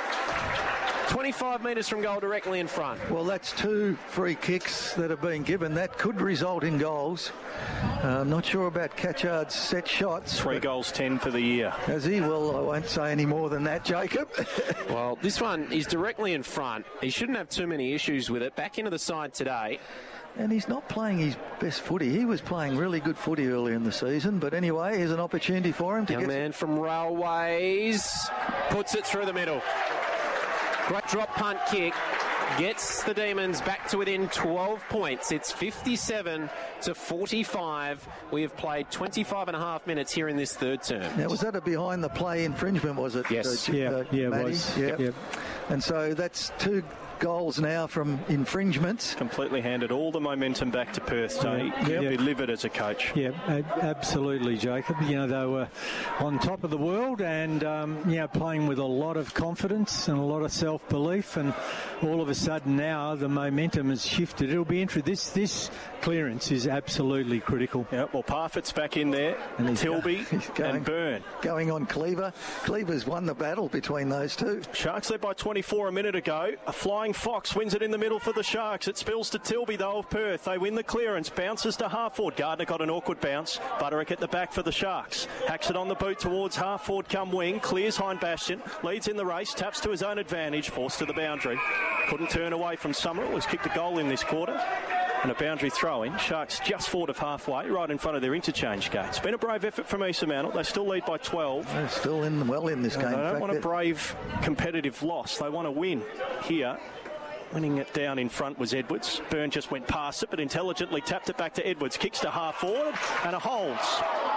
twenty-five metres from goal directly in front. Well, that's two free kicks that have been given. That could result in goals. Uh, I'm not sure about Catchard's set shots. Three goals, ten for the year. Has he? Well, I won't say any more than that, Jacob. Well, this one is directly in front. He shouldn't have too many issues with it. Back into the side today. And he's not playing his best footy. He was playing really good footy earlier in the season. But anyway, here's an opportunity for him to Young get... man from Railways puts it through the middle. Great drop punt kick. Gets the Demons back to within twelve points. It's fifty-seven to forty-five. We have played twenty-five and a half minutes here in this third term. Now, was that a behind the play infringement, was it? Yes. Uh, Yeah, uh, yeah, it Matty? was. Yeah. Yep. And so that's two goals now from infringements. Completely handed all the momentum back to Perth. So he Yep. he delivered as a coach. Yeah, a- absolutely, Jacob. You know, they were on top of the world and, um, you know, playing with a lot of confidence and a lot of self-belief, and all of a sudden now the momentum has shifted. It'll be interesting. This, this clearance is absolutely critical. Yeah, well, Parfitt's back in there, And he's Tilby go- he's going- and Byrne. Going on Cleaver. Cleaver's won the battle between those two. Sharks led by twenty-four a minute ago. A flying Fox wins it in the middle for the Sharks. It spills to Tilby, though, of Perth. They win the clearance. Bounces to half-forward. Gardner got an awkward bounce. Butterick at the back for the Sharks. Hacks it on the boot towards half-forward come wing. Clears Hind Bastion. Leads in the race. Taps to his own advantage. Forced to the boundary. Couldn't turn away from Summerall. Has kicked a goal in this quarter. And a boundary throw-in. Sharks just forward of halfway, right in front of their interchange gate. It's been a brave effort from East Fremantle. They still lead by twelve. They're still in well in this game. They In don't fact, want a they're- brave competitive loss. They want to win here. Winning it down in front was Edwards. Byrne just went past it, but intelligently tapped it back to Edwards. Kicks to half forward, and a holds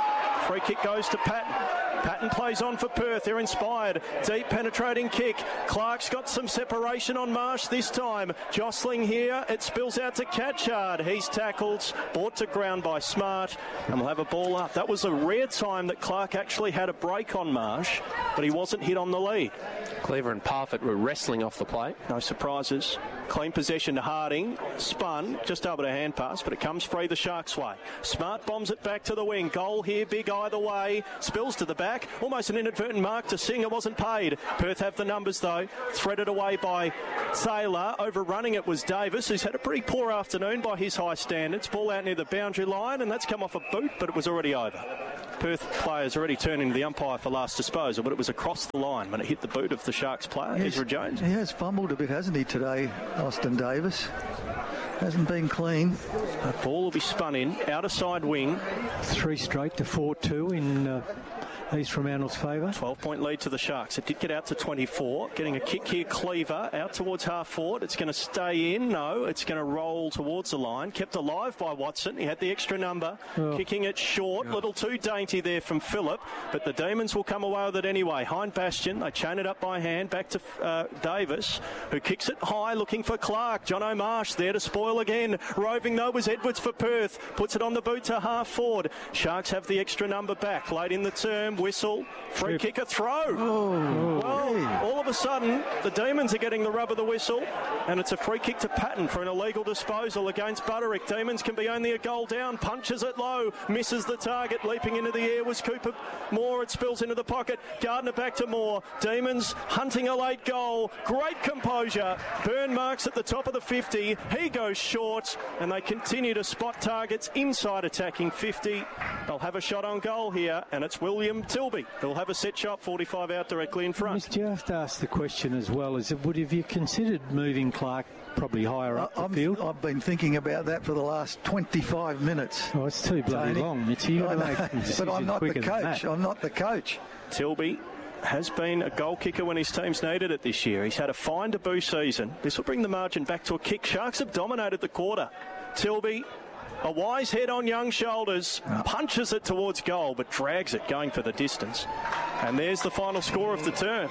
free kick goes to Patton. Patton plays on for Perth. They're inspired. Deep penetrating kick. Clark's got some separation on Marsh this time. Jostling here. It spills out to Catchard. He's tackled. Brought to ground by Smart. And we'll have a ball up. That was a rare time that Clark actually had a break on Marsh, but he wasn't hit on the lead. Cleaver and Parfitt were wrestling off the plate. No surprises. Clean possession to Harding. Spun. Just able to hand pass, but it comes free the Sharks' way. Smart bombs it back to the wing. Goal here. Big either way. Spills to the back. Almost an inadvertent mark to Singh. It wasn't paid. Perth have the numbers, though. Threaded away by Taylor. Overrunning it was Davis, who's had a pretty poor afternoon by his high standards. Ball out near the boundary line, and that's come off a boot, but it was already over. Perth players already turning to the umpire for last disposal, but it was across the line when it hit the boot of the Sharks player, Yes, Ezra Jones. He has fumbled a bit, hasn't he, today, Austin Davis? Hasn't been clean. The ball will be spun in, outer side wing. Three straight to four two in uh, East Fremantle's favour. twelve-point lead to the Sharks. It did get out to twenty-four. Getting a kick here, Cleaver, out towards half forward. It's going to stay in. No, it's going to roll towards the line. Kept alive by Watson. He had the extra number. Oh. Kicking it short. Yeah. Little too dainty there from Phillip. But the Demons will come away with it anyway. Hind Bastion. They chain it up by hand. Back to uh, Davis, who kicks it high, looking for Clark. John O'Marsh there to spoil again. Roving, though, was Edwards for Perth. Puts it on the boot to half forward. Sharks have the extra number back. Late in the term. Whistle, free kick, a throw. Oh, well, hey. all of a sudden, the Demons are getting the rub of the whistle, and it's a free kick to Patton for an illegal disposal against Butterick. Demons can be only a goal down, punches it low, misses the target. Leaping into the air was Cooper Moore. It spills into the pocket. Gardner back to Moore. Demons hunting a late goal. Great composure. Byrne marks at the top of the fifty. He goes short, and they continue to spot targets inside attacking fifty. They'll have a shot on goal here, and it's William Tilby. He'll have a set shot, forty-five out directly in front. Mister You have to ask the question as well, is it, would have you considered moving Clark probably higher up I'm, the field? I've been thinking about that for the last twenty-five minutes. Oh, it's too bloody Tony. long. It's you got to make a decision But I'm not the quicker than coach. that. I'm not the coach. Tilby has been a goal kicker when his team's needed it this year. He's had a fine debut season. This will bring the margin back to a kick. Sharks have dominated the quarter. Tilby, a wise head on young shoulders, oh. punches it towards goal, but drags it going for the distance. And there's the final score of the term.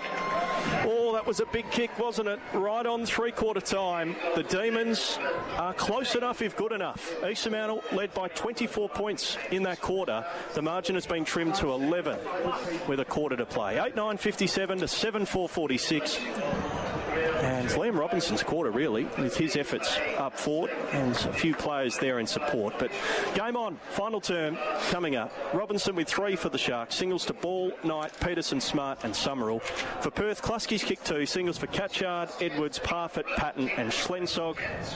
Oh, that was a big kick, wasn't it? Right on three-quarter time. The Demons are close enough if good enough. East Fremantle led by twenty-four points in that quarter. The margin has been trimmed to eleven with a quarter to play. eight nine fifty-seven to seven four forty-six. And Liam Robinson's quarter, really, with his efforts up forward and a few players there in support. But game on, final term coming up. Robinson with three for the Sharks. Singles to Ball, Knight, Peterson, Smart and Summerall. For Perth, Kluski's kick two. Singles for Catchard, Edwards, Parfitt, Patton and Schlensog.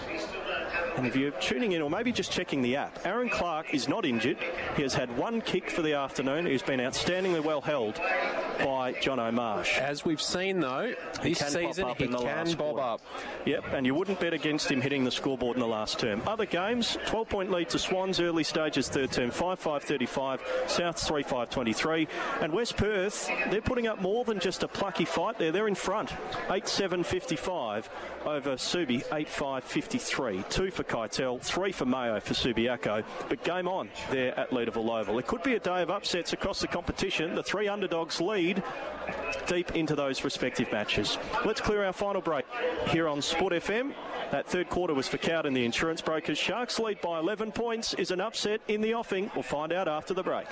And if you're tuning in or maybe just checking the app, Aaron Clark is not injured. He has had one kick for the afternoon. He's been outstandingly well held by John O'Marsh. As we've seen, though, this season he can bob up. Yep, and you wouldn't bet against him hitting the scoreboard in the last term. Other games, twelve-point lead to Swans, early stages, third term, five five thirty-five, Souths three five twenty-three. And West Perth, they're putting up more than just a plucky fight there. They're in front, eight seven fifty-five over Subi, eight five fifty-three. Two for Keitel, three for Mayo for Subiaco. But game on there at Leederville Oval. It could be a day of upsets across the competition. The three underdogs lead deep into those respective matches. Let's clear our final break here on Sport F M. That third quarter was for Cowden, the insurance brokers. Sharks lead by eleven points. Is an upset in the offing? We'll find out after the break.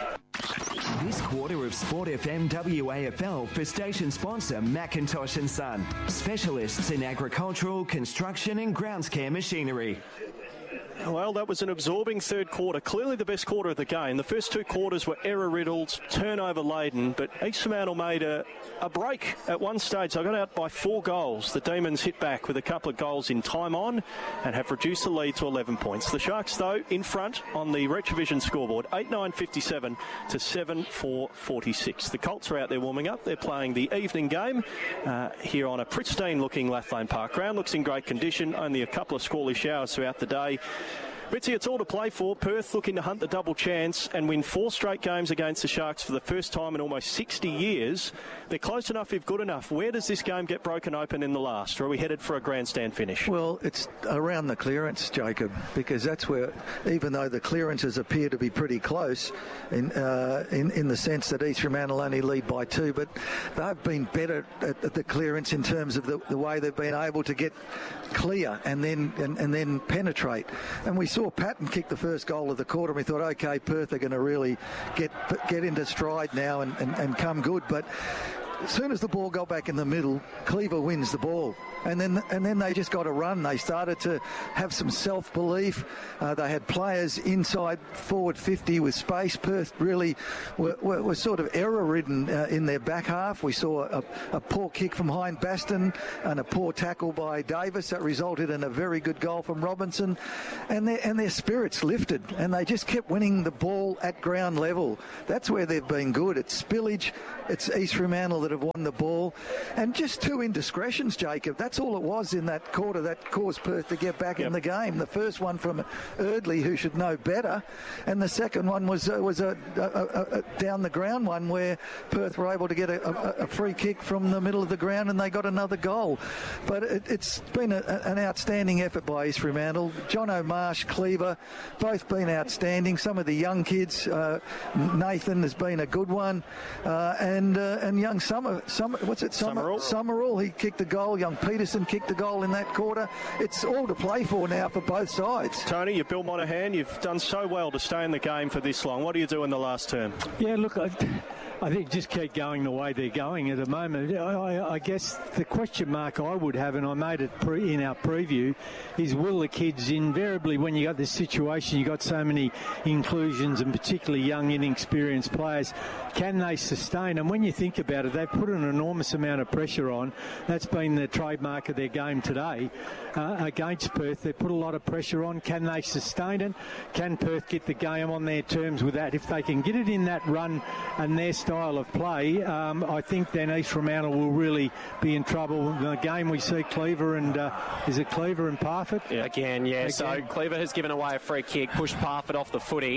This quarter of Sport F M W A F L for station sponsor Macintosh and Son, specialists in agricultural, construction and grounds care machinery. Well, that was an absorbing third quarter. Clearly the best quarter of the game. The first two quarters were error-riddled, turnover-laden, but East Fremantle made a, a break at one stage. They got out by four goals. The Demons hit back with a couple of goals in time on and have reduced the lead to eleven points. The Sharks, though, in front on the Retrovision scoreboard, eight nine fifty-seven to seven four forty-six. The Colts are out there warming up. They're playing the evening game uh, here on a pristine-looking Lathlane Park ground. Looks in great condition. Only a couple of squally showers throughout the day. Ritzy, it's all to play for. Perth looking to hunt the double chance and win four straight games against the Sharks for the first time in almost sixty years. They're close enough if good enough. Where does this game get broken open in the last? Or are we headed for a grandstand finish? Well, it's around the clearance, Jacob, because that's where, even though the clearances appear to be pretty close in uh, in, in the sense that East Fremantle only lead by two, but they've been better at, at the clearance in terms of the, the way they've been able to get clear and then and, and then penetrate. And we saw Patton kick the first goal of the quarter, and we thought, OK, Perth are going to really get get into stride now and, and, and come good. But as soon as the ball got back in the middle, Cleaver wins the ball. And then and then they just got a run. They started to have some self-belief. Uh, they had players inside forward fifty with space. Perth really were, were, were sort of error-ridden uh, in their back half. We saw a, a poor kick from Hein Baston and a poor tackle by Davis that resulted in a very good goal from Robinson. And their, and their spirits lifted, and they just kept winning the ball at ground level. That's where they've been good. It's Spillage, it's East Fremantle that have won the ball. And just two indiscretions, Jacob. That's all it was in that quarter that caused Perth to get back yep. in the game. The first one from Erdley, who should know better, and the second one was uh, was a, a, a, a down the ground one where Perth were able to get a, a, a free kick from the middle of the ground and they got another goal. But it, it's been a, an outstanding effort by East Fremantle. John O'Marsh, Cleaver, both been outstanding. Some of the young kids, uh, Nathan has been a good one, uh, and uh, and young Summer, Summer, what's it, Summer, Summerall. Summerall, he kicked the goal. Young Peterson kicked the goal in that quarter. It's all to play for now for both sides. Tony, you're Bill Monahan. You've done so well to stay in the game for this long. What do you do in the last term? Yeah, look, I, I think just keep going the way they're going at the moment. I, I, I guess the question mark I would have, and I made it pre, in our preview, is will the kids invariably, when you got this situation, you got so many inclusions and particularly young, inexperienced players, can they sustain? And when you think about it, they've put an enormous amount of pressure on. That's been the trademark of their game today uh, against Perth. They've put a lot of pressure on. Can they sustain it? Can Perth get the game on their terms with that? If they can get it in that run and their style of play, um, I think then East Fremantle will really be in trouble. The game we see Cleaver and, uh, is it Cleaver and Parfitt? Yeah. Again, yeah. Again. So Cleaver has given away a free kick, pushed Parfitt off the footy.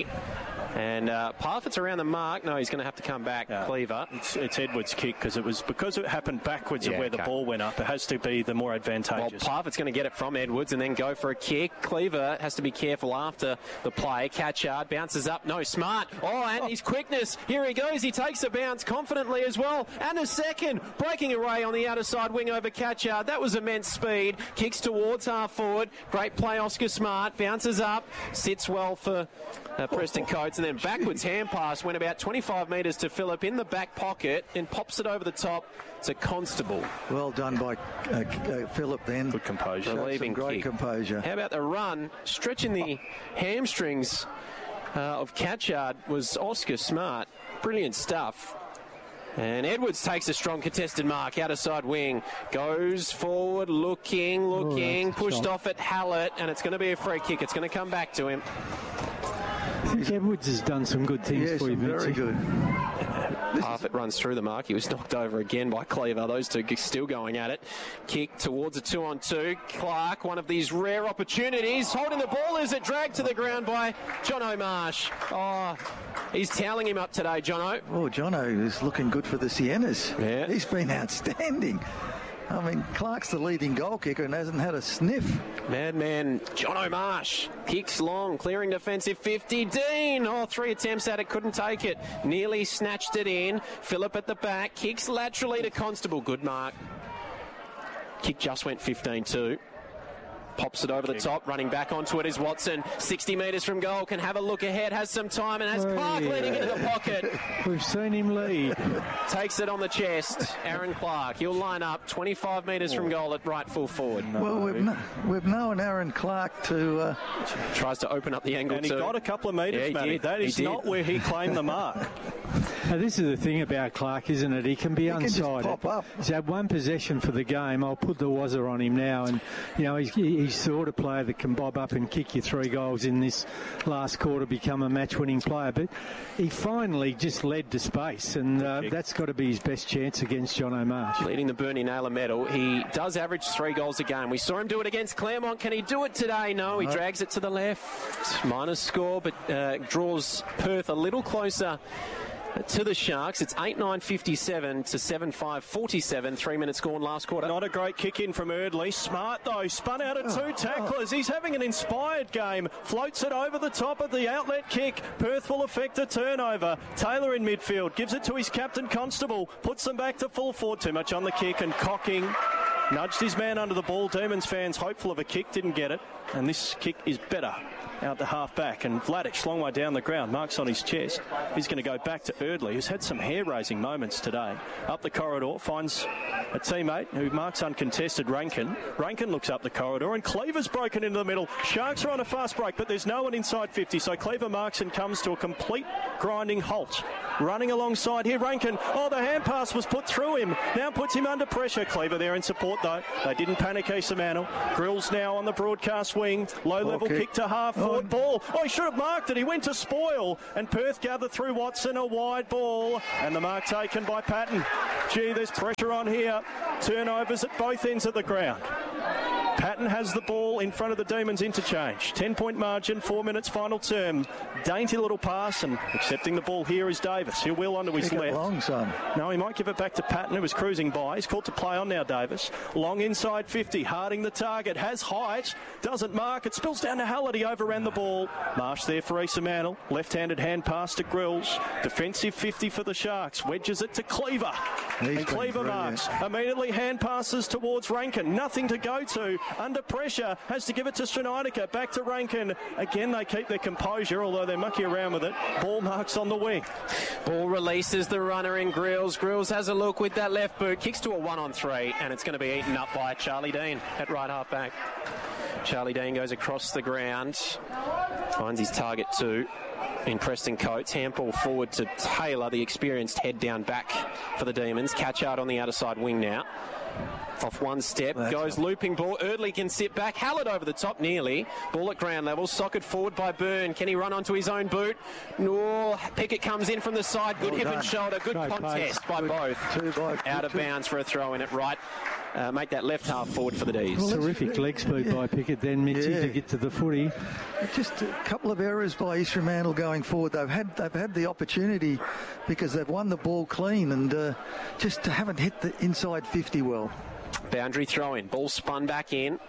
And uh, Parfitt's around the mark. No, he's going to have to come back, yeah. Cleaver. It's, it's Edwards' kick because it was because it happened backwards yeah, of where okay. the ball went up. It has to be the more advantageous. Well, Parfitt's going to get it from Edwards and then go for a kick. Cleaver has to be careful after the play. Catchard bounces up. No, Smart. Oh, and his quickness. Here he goes. He takes a bounce confidently as well. And a second. Breaking away on the outer side wing over Catchard. That was immense speed. Kicks towards half forward. Great play, Oscar Smart. Bounces up. Sits well for uh, Preston Coates. And then backwards hand pass. Went about twenty-five metres to Phillip in the back pocket. And pops it over the top to Constable. Well done by uh, uh, Phillip then. Good composure. Relieving great kick. composure. How about the run? Stretching the hamstrings uh, of Catchard was Oscar Smart. Brilliant stuff. And Edwards takes a strong contested mark. Outer side wing. Goes forward, looking, looking. Oh, pushed shot. Off at Hallett. And it's going to be a free kick. It's going to come back to him. I think Edwards has done some good things yes, for you, very good. Parfitt runs through the mark. He was knocked over again by Cleaver. Those two still going at it. Kick towards a two-on-two. Clark, one of these rare opportunities. Holding the ball. Is it dragged to the ground by John O'Marsh? Oh, he's toweling him up today, Jono. Oh, Jono is looking good for the Siennas. Yeah. He's been outstanding. I mean, Clark's the leading goal kicker and hasn't had a sniff. Madman John O'Marsh kicks long, clearing defensive fifty. Dean, oh, three attempts at it, couldn't take it. Nearly snatched it in. Phillip at the back, kicks laterally to Constable. Good mark. Kick just went fifteen two. Pops it over the top, running back onto it is Watson. sixty metres from goal, can have a look ahead, has some time, and has oh, Clark yeah. leading into the pocket. We've seen him lead. Takes it on the chest. Aaron Clark, he'll line up twenty-five metres from goal at right full forward. No. Well, we've, no, we've known Aaron Clark to... Uh... Tries to open up the angle and he too. got a couple of metres, yeah, Matty. Did. That is he not did. where he claimed the mark. Now, this is the thing about Clark, isn't it? He can be he unsighted. Can just pop up. He's had one possession for the game. I'll put the wazzer on him now. And, you know, he's, he's the sort of player that can bob up and kick you three goals in this last quarter, become a match-winning player. But he finally just led to space, and uh, that's got to be his best chance against John O'Marsh. Leading the Bernie Naylor medal. He does average three goals a game. We saw him do it against Claremont. Can he do it today? No, he drags it to the left. Minus score, but uh, draws Perth a little closer to the Sharks. It's eight nine fifty-seven to seven five forty-seven. Three minutes gone last quarter. Not a great kick in from Erdley. Smart though. Spun out of two tacklers. He's having an inspired game. Floats it over the top of the outlet kick. Perth will effect a turnover. Taylor in midfield. Gives it to his captain Constable. Puts them back to full forward. Too much on the kick, and Cocking nudged his man under the ball. Demons fans hopeful of a kick. Didn't get it. And this kick is better. Out to half back, and Vladic long way down the ground, marks on his chest. He's going to go back to Erdley, who's had some hair-raising moments today. Up the corridor, finds a teammate who marks uncontested, Rankin. Rankin looks up the corridor, and Cleaver's broken into the middle. Sharks are on a fast break, but there's no one inside fifty, so Cleaver marks and comes to a complete grinding halt. Running alongside here, Rankin. Oh, the hand pass was put through him. Now puts him under pressure. Cleaver there in support, though. They didn't panic Isamanel. Grills now on the broadcast wing. Low-level kick to half. Forward ball. Oh, he should have marked it. He went to spoil. And Perth gathered through Watson. A wide ball. And the mark taken by Patton. Gee, there's pressure on here. Turnovers at both ends of the ground. Patton has the ball in front of the Demons interchange. ten-point margin, four minutes final term. Dainty little pass, and accepting the ball here is Davis. He'll wheel onto his Kick left. it long, son. No, he might give it back to Patton, who was cruising by. He's called to play on now, Davis. Long inside fifty. Harding the target. Has height. Doesn't mark. It spills down to Halliday. Overran the ball. Marsh there for Isamanel. Left-handed hand pass to Grills. Defensive fifty for the Sharks. Wedges it to Cleaver. He's and Cleaver brilliant. marks. Immediately hand passes towards Rankin. Nothing to go to. Under pressure. Has to give it to Stranitica. Back to Rankin. Again, they keep their composure, although they're mucky around with it. Ball marks on the wing. Ball releases the runner in Grills. Grills has a look with that left boot. Kicks to a one on three, and it's going to be eaten up by Charlie Dean at right half back. Charlie Dean goes across the ground. Finds his target too. In Preston Coates, handball forward to Taylor, the experienced head down back for the Demons. Catchard on the outer side wing now. Off one step, That's goes up. Looping ball. Erdley can sit back. Hallett over the top nearly. Ball at ground level. Socket forward by Byrne. Can he run onto his own boot? No. Pickett comes in from the side. Good well hip done. and shoulder. Good Great contest pace. by Good. both. Two by, Out of two. bounds for a throw in at right. Uh, make that left half forward for the D's. Well, terrific leg speed yeah. by Pickett then, Mitzi, yeah. to get to the footy. Just a couple of errors by East Fremantle going forward. They've had they've had the opportunity because they've won the ball clean and uh, just haven't hit the inside fifty well. Boundary throw in. Ball spun back in.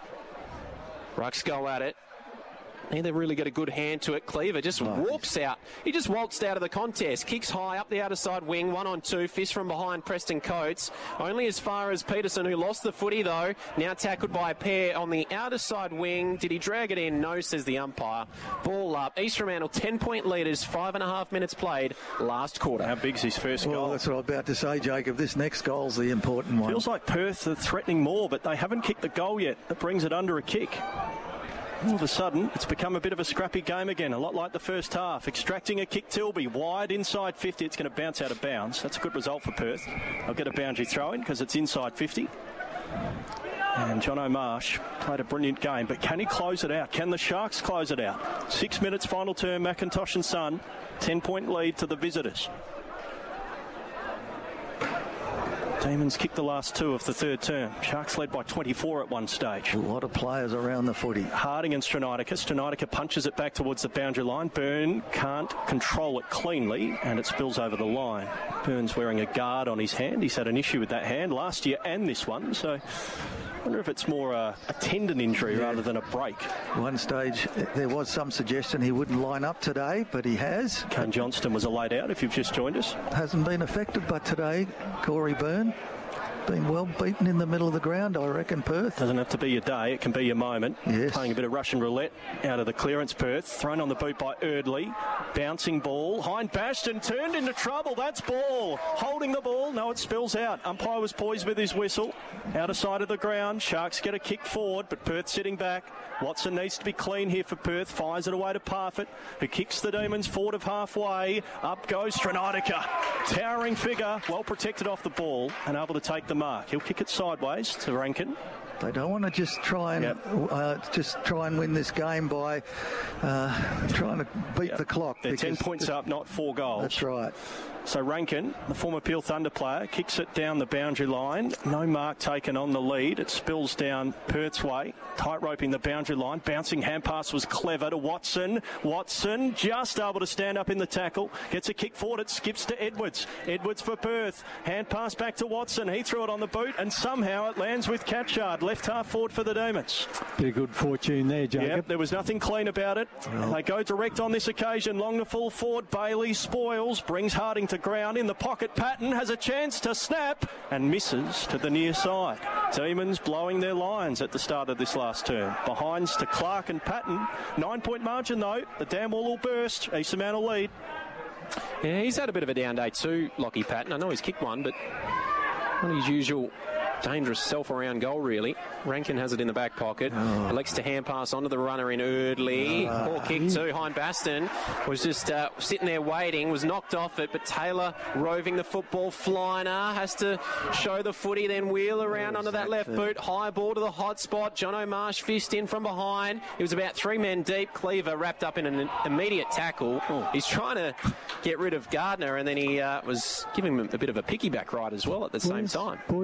Rucks go at it. Neither really got a good hand to it. Cleaver just nice. warps out. He just waltzed out of the contest. Kicks high up the outer side wing. One on two. Fist from behind Preston Coates. Only as far as Peterson, who lost the footy, though. Now tackled by a pair on the outer side wing. Did he drag it in? No, says the umpire. Ball up. East Fremantle, ten-point leaders. Five and a half minutes played. Last quarter. How big's his first well, goal? That's what I was about to say, Jacob. This next goal's the important one. Feels like Perth are threatening more, but they haven't kicked the goal yet. That brings it under a kick. All of a sudden, it's become a bit of a scrappy game again, a lot like the first half. Extracting a kick, Tilby, wide inside fifty. It's going to bounce out of bounds. That's a good result for Perth. I'll get a boundary throw in because it's inside fifty. And John O'Marsh played a brilliant game, but can he close it out? Can the Sharks close it out? Six minutes final term, McIntosh and Son. Ten-point lead to the visitors. Demons kicked the last two of the third term. Sharks led by twenty-four at one stage. A lot of players around the footy. Harding and Stranitica. Stranitica punches it back towards the boundary line. Byrne can't control it cleanly, and it spills over the line. Byrne's wearing a guard on his hand. He's had an issue with that hand last year and this one, so I wonder if it's more a, a tendon injury yeah. rather than a break. One stage, there was some suggestion he wouldn't line up today, but he has. Kane Johnston was a laid out, if you've just joined us. Hasn't been affected, but today, Corey Byrne. been well beaten in the middle of the ground, I reckon, Perth. Doesn't have to be your day, it can be your moment. Yes. Playing a bit of Russian roulette out of the clearance, Perth. Thrown on the boot by Erdley. Bouncing ball. Hind Bastion turned into trouble. That's ball. Holding the ball. No, it spills out. Umpire was poised with his whistle. Out of sight of the ground. Sharks get a kick forward, but Perth sitting back. Watson needs to be clean here for Perth. Fires it away to Parfitt, who kicks the Demons forward of halfway. Up goes Stranatica. Towering figure. Well protected off the ball and able to take the mark. He'll kick it sideways to Rankin. They don't want to just try and yep. uh, just try and win this game by uh, trying to beat yep. the clock. They're ten points up, not four goals. That's right. So Rankin, the former Peel Thunder player, kicks it down the boundary line. No mark taken on the lead. It spills down Perth's way. Tight roping the boundary line. Bouncing hand pass was clever to Watson. Watson just able to stand up in the tackle. Gets a kick forward. It skips to Edwards. Edwards for Perth. Hand pass back to Watson. He threw it on the boot and somehow it lands with Catchard. Left half forward for the Demons. Bit of good fortune there, Jacob. Yep, there was nothing clean about it. Well, they go direct on this occasion. Long to full forward. Bailey spoils. Brings Harding to ground. In the pocket, Patton has a chance to snap and misses to the near side. Demons blowing their lines at the start of this last term. Behinds to Clark and Patton. Nine-point margin, though. The dam wall will burst. Eastern Mount will lead. Yeah, he's had a bit of a down day too, Lockie Patton. I know he's kicked one, but not his usual dangerous self-around goal, really. Rankin has it in the back pocket. Oh. Elects to hand pass onto the runner in Erdley. Uh, Poor kick too. Hind Baston was just uh, sitting there waiting, was knocked off it, but Taylor roving the football. Flyner has to show the footy, then wheel around onto that left boot. High ball to the hot spot. John O'Marsh fist in from behind. It was about three men deep. Cleaver wrapped up in an immediate tackle. Oh. He's trying to get rid of Gardner, and then he uh, was giving him a bit of a piggyback ride as well at the same time.